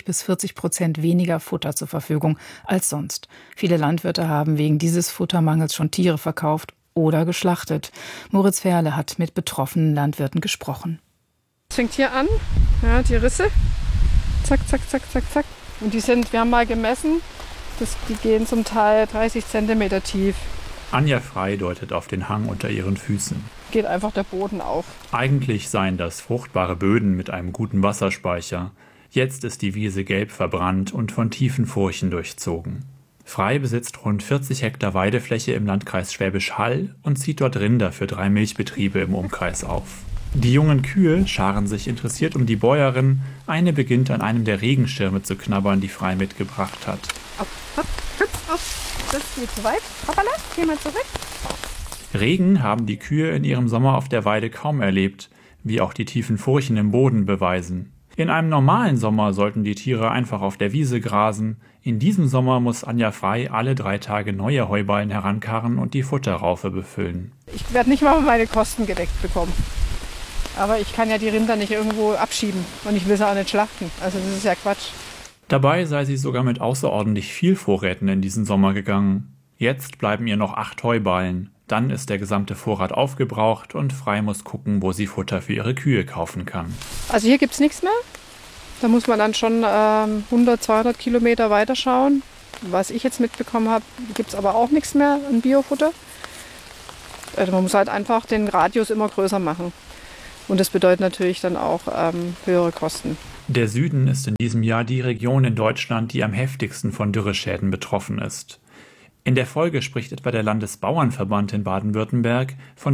30-40% weniger Futter zur Verfügung als sonst. Viele Landwirte haben wegen dieses Futtermangels schon Tiere verkauft oder geschlachtet. Moritz Ferle hat mit betroffenen Landwirten gesprochen. Es fängt hier an, ja, die Risse. Zack, zack, zack, zack, zack. Und wir haben mal gemessen, die gehen zum Teil 30 cm tief. Anja Frei deutet auf den Hang unter ihren Füßen. Geht einfach der Boden auf. Eigentlich seien das fruchtbare Böden mit einem guten Wasserspeicher. Jetzt ist die Wiese gelb verbrannt und von tiefen Furchen durchzogen. Frei besitzt rund 40 Hektar Weidefläche im Landkreis Schwäbisch Hall und zieht dort Rinder für 3 Milchbetriebe im Umkreis auf. Die jungen Kühe scharen sich interessiert um die Bäuerin. Eine beginnt an einem der Regenschirme zu knabbern, die Frei mitgebracht hat. Das geht zu weit. Hoppala, geh mal zurück. Regen haben die Kühe in ihrem Sommer auf der Weide kaum erlebt, wie auch die tiefen Furchen im Boden beweisen. In einem normalen Sommer sollten die Tiere einfach auf der Wiese grasen. In diesem Sommer muss Anja Frei alle 3 Tage neue Heuballen herankarren und die Futterraufe befüllen. Ich werde nicht mal meine Kosten gedeckt bekommen. Aber ich kann ja die Rinder nicht irgendwo abschieben und ich will sie auch nicht schlachten. Also das ist ja Quatsch. Dabei sei sie sogar mit außerordentlich viel Vorräten in diesen Sommer gegangen. Jetzt bleiben ihr noch 8 Heuballen. Dann ist der gesamte Vorrat aufgebraucht und Frei muss gucken, wo sie Futter für ihre Kühe kaufen kann. Also hier gibt es nichts mehr. Da muss man dann schon 100, 200 Kilometer weiterschauen. Was ich jetzt mitbekommen habe, gibt es aber auch nichts mehr an Biofutter. Also man muss halt einfach den Radius immer größer machen. Und das bedeutet natürlich dann auch höhere Kosten. Der Süden ist in diesem Jahr die Region in Deutschland, die am heftigsten von Dürreschäden betroffen ist. In der Folge spricht etwa der Landesbauernverband in Baden-Württemberg von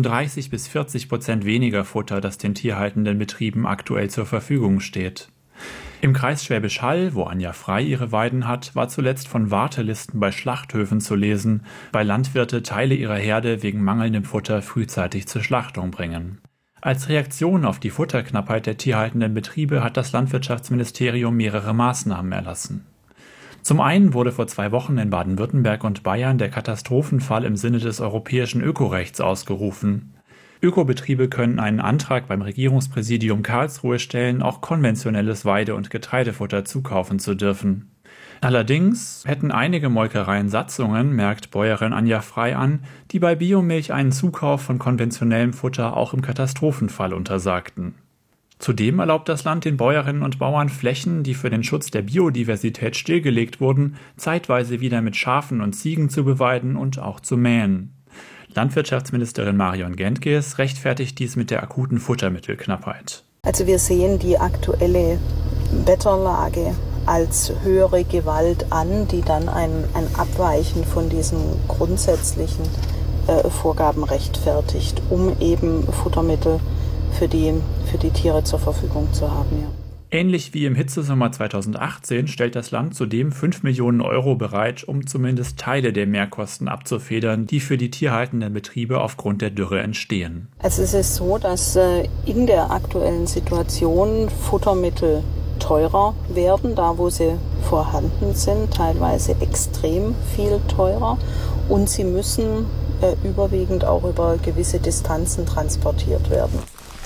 30-40% weniger Futter, das den tierhaltenden Betrieben aktuell zur Verfügung steht. Im Kreis Schwäbisch Hall, wo Anja Frei ihre Weiden hat, war zuletzt von Wartelisten bei Schlachthöfen zu lesen, weil Landwirte Teile ihrer Herde wegen mangelndem Futter frühzeitig zur Schlachtung bringen. Als Reaktion auf die Futterknappheit der tierhaltenden Betriebe hat das Landwirtschaftsministerium mehrere Maßnahmen erlassen. Zum einen wurde vor 2 Wochen in Baden-Württemberg und Bayern der Katastrophenfall im Sinne des europäischen Ökorechts ausgerufen. Ökobetriebe können einen Antrag beim Regierungspräsidium Karlsruhe stellen, auch konventionelles Weide- und Getreidefutter zukaufen zu dürfen. Allerdings hätten einige Molkereien Satzungen, merkt Bäuerin Anja Frei an, die bei Biomilch einen Zukauf von konventionellem Futter auch im Katastrophenfall untersagten. Zudem erlaubt das Land den Bäuerinnen und Bauern Flächen, die für den Schutz der Biodiversität stillgelegt wurden, zeitweise wieder mit Schafen und Ziegen zu beweiden und auch zu mähen. Landwirtschaftsministerin Marion Gentges rechtfertigt dies mit der akuten Futtermittelknappheit. Also wir sehen die aktuelle Wetterlage als höhere Gewalt an, die dann ein Abweichen von diesen grundsätzlichen Vorgaben rechtfertigt, um eben Futtermittel für die Tiere zur Verfügung zu haben. Ja. Ähnlich wie im Hitzesommer 2018 stellt das Land zudem 5 Millionen Euro bereit, um zumindest Teile der Mehrkosten abzufedern, die für die tierhaltenden Betriebe aufgrund der Dürre entstehen. Also es ist so, dass in der aktuellen Situation Futtermittel teurer werden, da wo sie vorhanden sind, teilweise extrem viel teurer, und sie müssen überwiegend auch über gewisse Distanzen transportiert werden.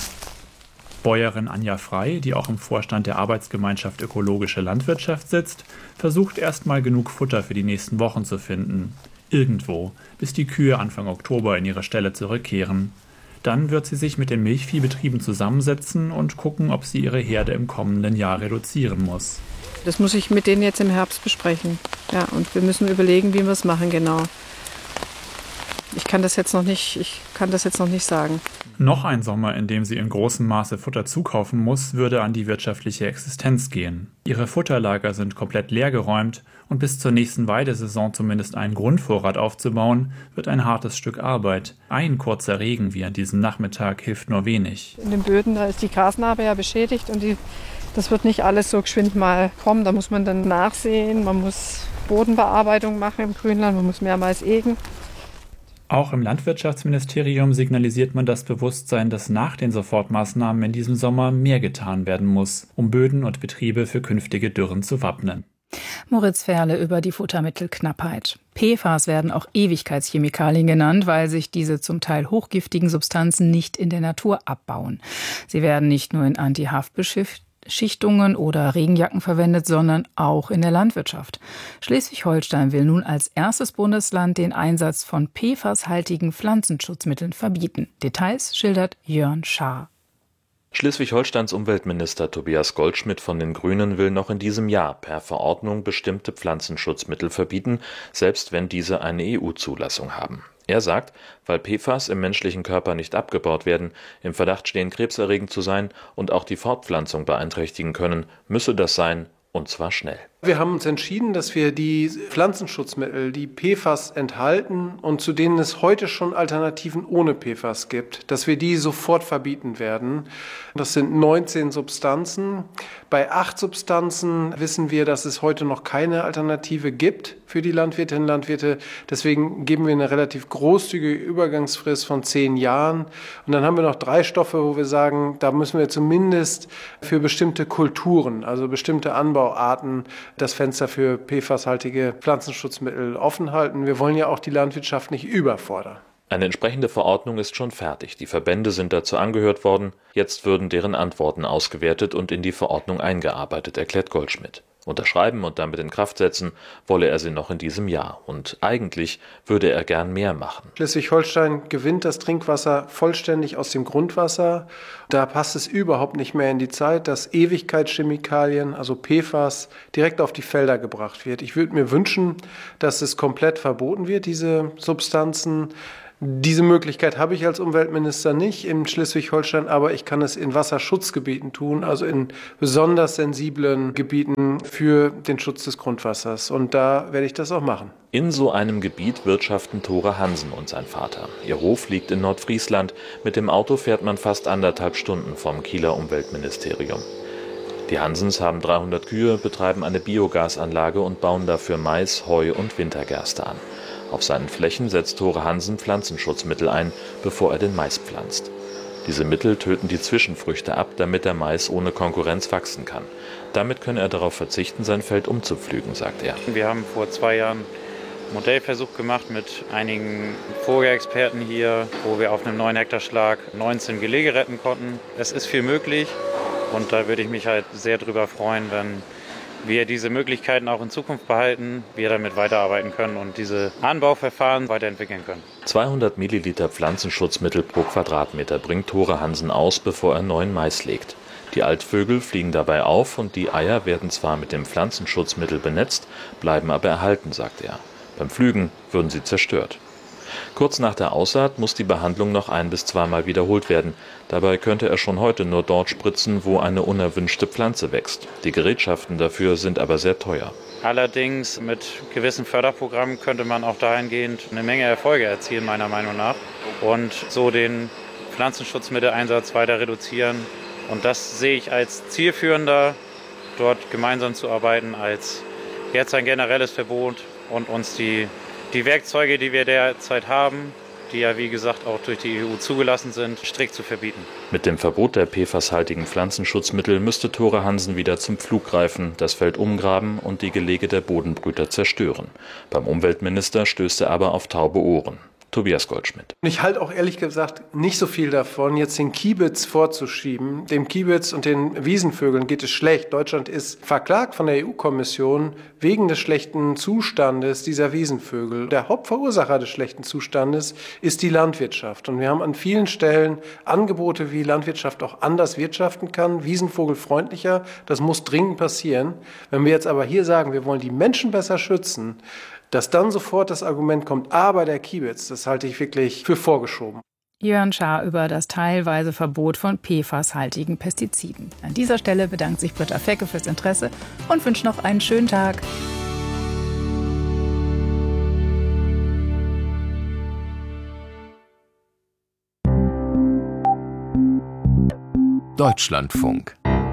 Bäuerin Anja Frei, die auch im Vorstand der Arbeitsgemeinschaft Ökologische Landwirtschaft sitzt, versucht erstmal genug Futter für die nächsten Wochen zu finden. Irgendwo, bis die Kühe Anfang Oktober in ihre Ställe zurückkehren. Dann wird sie sich mit den Milchviehbetrieben zusammensetzen und gucken, ob sie ihre Herde im kommenden Jahr reduzieren muss. Das muss ich mit denen jetzt im Herbst besprechen. Ja, und wir müssen überlegen, wie wir es machen genau. Ich kann das jetzt noch nicht sagen. Noch ein Sommer, in dem sie in großem Maße Futter zukaufen muss, würde an die wirtschaftliche Existenz gehen. Ihre Futterlager sind komplett leergeräumt und bis zur nächsten Weidesaison zumindest einen Grundvorrat aufzubauen, wird ein hartes Stück Arbeit. Ein kurzer Regen wie an diesem Nachmittag hilft nur wenig. In den Böden, da ist die Grasnarbe ja beschädigt und das wird nicht alles so geschwind mal kommen. Da muss man dann nachsehen, man muss Bodenbearbeitung machen im Grünland, man muss mehrmals ägen. Auch im Landwirtschaftsministerium signalisiert man das Bewusstsein, dass nach den Sofortmaßnahmen in diesem Sommer mehr getan werden muss, um Böden und Betriebe für künftige Dürren zu wappnen. Moritz Ferle über die Futtermittelknappheit. PFAS werden auch Ewigkeitschemikalien genannt, weil sich diese zum Teil hochgiftigen Substanzen nicht in der Natur abbauen. Sie werden nicht nur in Anti-Haftbeschichtungen oder Regenjacken verwendet, sondern auch in der Landwirtschaft. Schleswig-Holstein will nun als erstes Bundesland den Einsatz von PFAS-haltigen Pflanzenschutzmitteln verbieten. Details schildert Jörn Schaar. Schleswig-Holsteins Umweltminister Tobias Goldschmidt von den Grünen will noch in diesem Jahr per Verordnung bestimmte Pflanzenschutzmittel verbieten, selbst wenn diese eine EU-Zulassung haben. Er sagt, weil PFAS im menschlichen Körper nicht abgebaut werden, im Verdacht stehen, krebserregend zu sein und auch die Fortpflanzung beeinträchtigen können, müsse das sein, und zwar schnell. Wir haben uns entschieden, dass wir die Pflanzenschutzmittel, die PFAS enthalten und zu denen es heute schon Alternativen ohne PFAS gibt, dass wir die sofort verbieten werden. Das sind 19 Substanzen. Bei 8 Substanzen wissen wir, dass es heute noch keine Alternative gibt für die Landwirtinnen und Landwirte. Deswegen geben wir eine relativ großzügige Übergangsfrist von 10 Jahren. Und dann haben wir noch 3 Stoffe, wo wir sagen, da müssen wir zumindest für bestimmte Kulturen, also bestimmte Anbauarten, das Fenster für PFAS-haltige Pflanzenschutzmittel offen halten. Wir wollen ja auch die Landwirtschaft nicht überfordern. Eine entsprechende Verordnung ist schon fertig. Die Verbände sind dazu angehört worden. Jetzt würden deren Antworten ausgewertet und in die Verordnung eingearbeitet, erklärt Goldschmidt. Unterschreiben und damit in Kraft setzen wolle er sie noch in diesem Jahr. Und eigentlich würde er gern mehr machen. Schleswig-Holstein gewinnt das Trinkwasser vollständig aus dem Grundwasser. Da passt es überhaupt nicht mehr in die Zeit, dass Ewigkeitschemikalien, also PFAS, direkt auf die Felder gebracht wird. Ich würde mir wünschen, dass es komplett verboten wird, diese Substanzen. Diese Möglichkeit habe ich als Umweltminister nicht in Schleswig-Holstein, aber ich kann es in Wasserschutzgebieten tun, also in besonders sensiblen Gebieten für den Schutz des Grundwassers. Und da werde ich das auch machen. In so einem Gebiet wirtschaften Tore Hansen und sein Vater. Ihr Hof liegt in Nordfriesland. Mit dem Auto fährt man fast 1,5 Stunden vom Kieler Umweltministerium. Die Hansens haben 300 Kühe, betreiben eine Biogasanlage und bauen dafür Mais, Heu und Wintergerste an. Auf seinen Flächen setzt Tore Hansen Pflanzenschutzmittel ein, bevor er den Mais pflanzt. Diese Mittel töten die Zwischenfrüchte ab, damit der Mais ohne Konkurrenz wachsen kann. Damit könne er darauf verzichten, sein Feld umzupflügen, sagt er. Wir haben vor 2 Jahren einen Modellversuch gemacht mit einigen Vogelexperten hier, wo wir auf einem 9 Hektar Schlag 19 Gelege retten konnten. Es ist viel möglich und da würde ich mich halt sehr drüber freuen, wenn wir diese Möglichkeiten auch in Zukunft behalten, wir damit weiterarbeiten können und diese Anbauverfahren weiterentwickeln können. 200 Milliliter Pflanzenschutzmittel pro Quadratmeter bringt Tore Hansen aus, bevor er neuen Mais legt. Die Altvögel fliegen dabei auf und die Eier werden zwar mit dem Pflanzenschutzmittel benetzt, bleiben aber erhalten, sagt er. Beim Pflügen würden sie zerstört. Kurz nach der Aussaat muss die Behandlung noch 1- bis 2-mal wiederholt werden. Dabei könnte er schon heute nur dort spritzen, wo eine unerwünschte Pflanze wächst. Die Gerätschaften dafür sind aber sehr teuer. Allerdings mit gewissen Förderprogrammen könnte man auch dahingehend eine Menge Erfolge erzielen, meiner Meinung nach. Und so den Pflanzenschutzmitteleinsatz weiter reduzieren. Und das sehe ich als zielführender, dort gemeinsam zu arbeiten, als jetzt ein generelles Verbot und uns die Werkzeuge, die wir derzeit haben, die ja wie gesagt auch durch die EU zugelassen sind, strikt zu verbieten. Mit dem Verbot der PFAS-haltigen Pflanzenschutzmittel müsste Tore Hansen wieder zum Pflug greifen, das Feld umgraben und die Gelege der Bodenbrüter zerstören. Beim Umweltminister stößt er aber auf taube Ohren. Tobias Goldschmidt. Ich halte auch ehrlich gesagt nicht so viel davon, jetzt den Kiebitz vorzuschieben. Dem Kiebitz und den Wiesenvögeln geht es schlecht. Deutschland ist verklagt von der EU-Kommission wegen des schlechten Zustandes dieser Wiesenvögel. Der Hauptverursacher des schlechten Zustandes ist die Landwirtschaft. Und wir haben an vielen Stellen Angebote, wie Landwirtschaft auch anders wirtschaften kann, wiesenvogelfreundlicher. Das muss dringend passieren. Wenn wir jetzt aber hier sagen, wir wollen die Menschen besser schützen, dass dann sofort das Argument kommt, aber der Kiebitz, das halte ich wirklich für vorgeschoben. Jörn Schaar über das teilweise Verbot von PFAS-haltigen Pestiziden. An dieser Stelle bedankt sich Britta Fecke fürs Interesse und wünscht noch einen schönen Tag. Deutschlandfunk.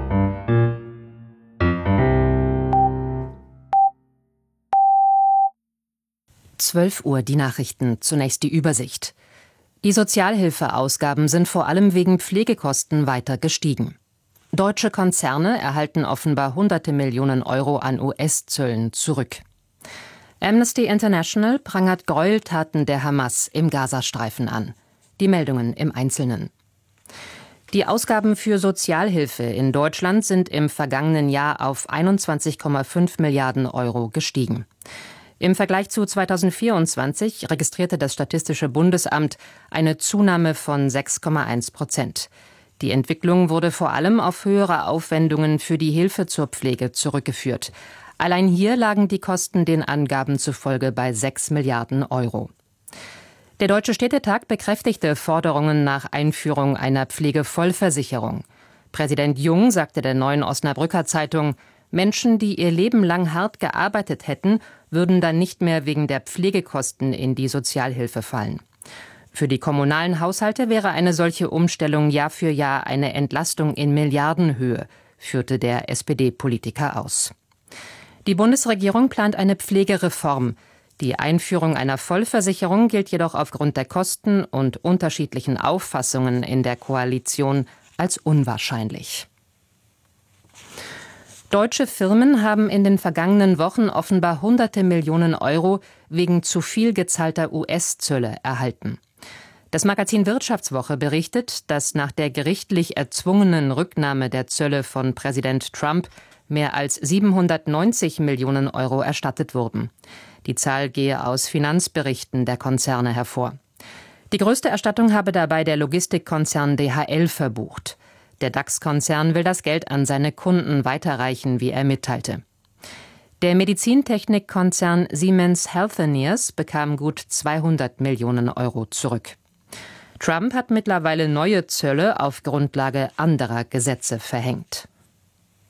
Uhr die Nachrichten, zunächst die Übersicht. Die Sozialhilfeausgaben sind vor allem wegen Pflegekosten weiter gestiegen. Deutsche Konzerne erhalten offenbar hunderte Millionen Euro an US-Zöllen zurück. Amnesty International prangert Gräueltaten der Hamas im Gazastreifen an. Die Meldungen im Einzelnen. Die Ausgaben für Sozialhilfe in Deutschland sind im vergangenen Jahr auf 21,5 Milliarden Euro gestiegen. Im Vergleich zu 2024 registrierte das Statistische Bundesamt eine Zunahme von 6,1%. Die Entwicklung wurde vor allem auf höhere Aufwendungen für die Hilfe zur Pflege zurückgeführt. Allein hier lagen die Kosten den Angaben zufolge bei 6 Milliarden Euro. Der Deutsche Städtetag bekräftigte Forderungen nach Einführung einer Pflegevollversicherung. Präsident Jung sagte der Neuen Osnabrücker Zeitung, Menschen, die ihr Leben lang hart gearbeitet hätten, würden dann nicht mehr wegen der Pflegekosten in die Sozialhilfe fallen. Für die kommunalen Haushalte wäre eine solche Umstellung Jahr für Jahr eine Entlastung in Milliardenhöhe, führte der SPD-Politiker aus. Die Bundesregierung plant eine Pflegereform. Die Einführung einer Vollversicherung gilt jedoch aufgrund der Kosten und unterschiedlichen Auffassungen in der Koalition als unwahrscheinlich. Deutsche Firmen haben in den vergangenen Wochen offenbar hunderte Millionen Euro wegen zu viel gezahlter US-Zölle erhalten. Das Magazin Wirtschaftswoche berichtet, dass nach der gerichtlich erzwungenen Rücknahme der Zölle von Präsident Trump mehr als 790 Millionen Euro erstattet wurden. Die Zahl gehe aus Finanzberichten der Konzerne hervor. Die größte Erstattung habe dabei der Logistikkonzern DHL verbucht. Der DAX-Konzern will das Geld an seine Kunden weiterreichen, wie er mitteilte. Der Medizintechnikkonzern Siemens Healthineers bekam gut 200 Millionen Euro zurück. Trump hat mittlerweile neue Zölle auf Grundlage anderer Gesetze verhängt.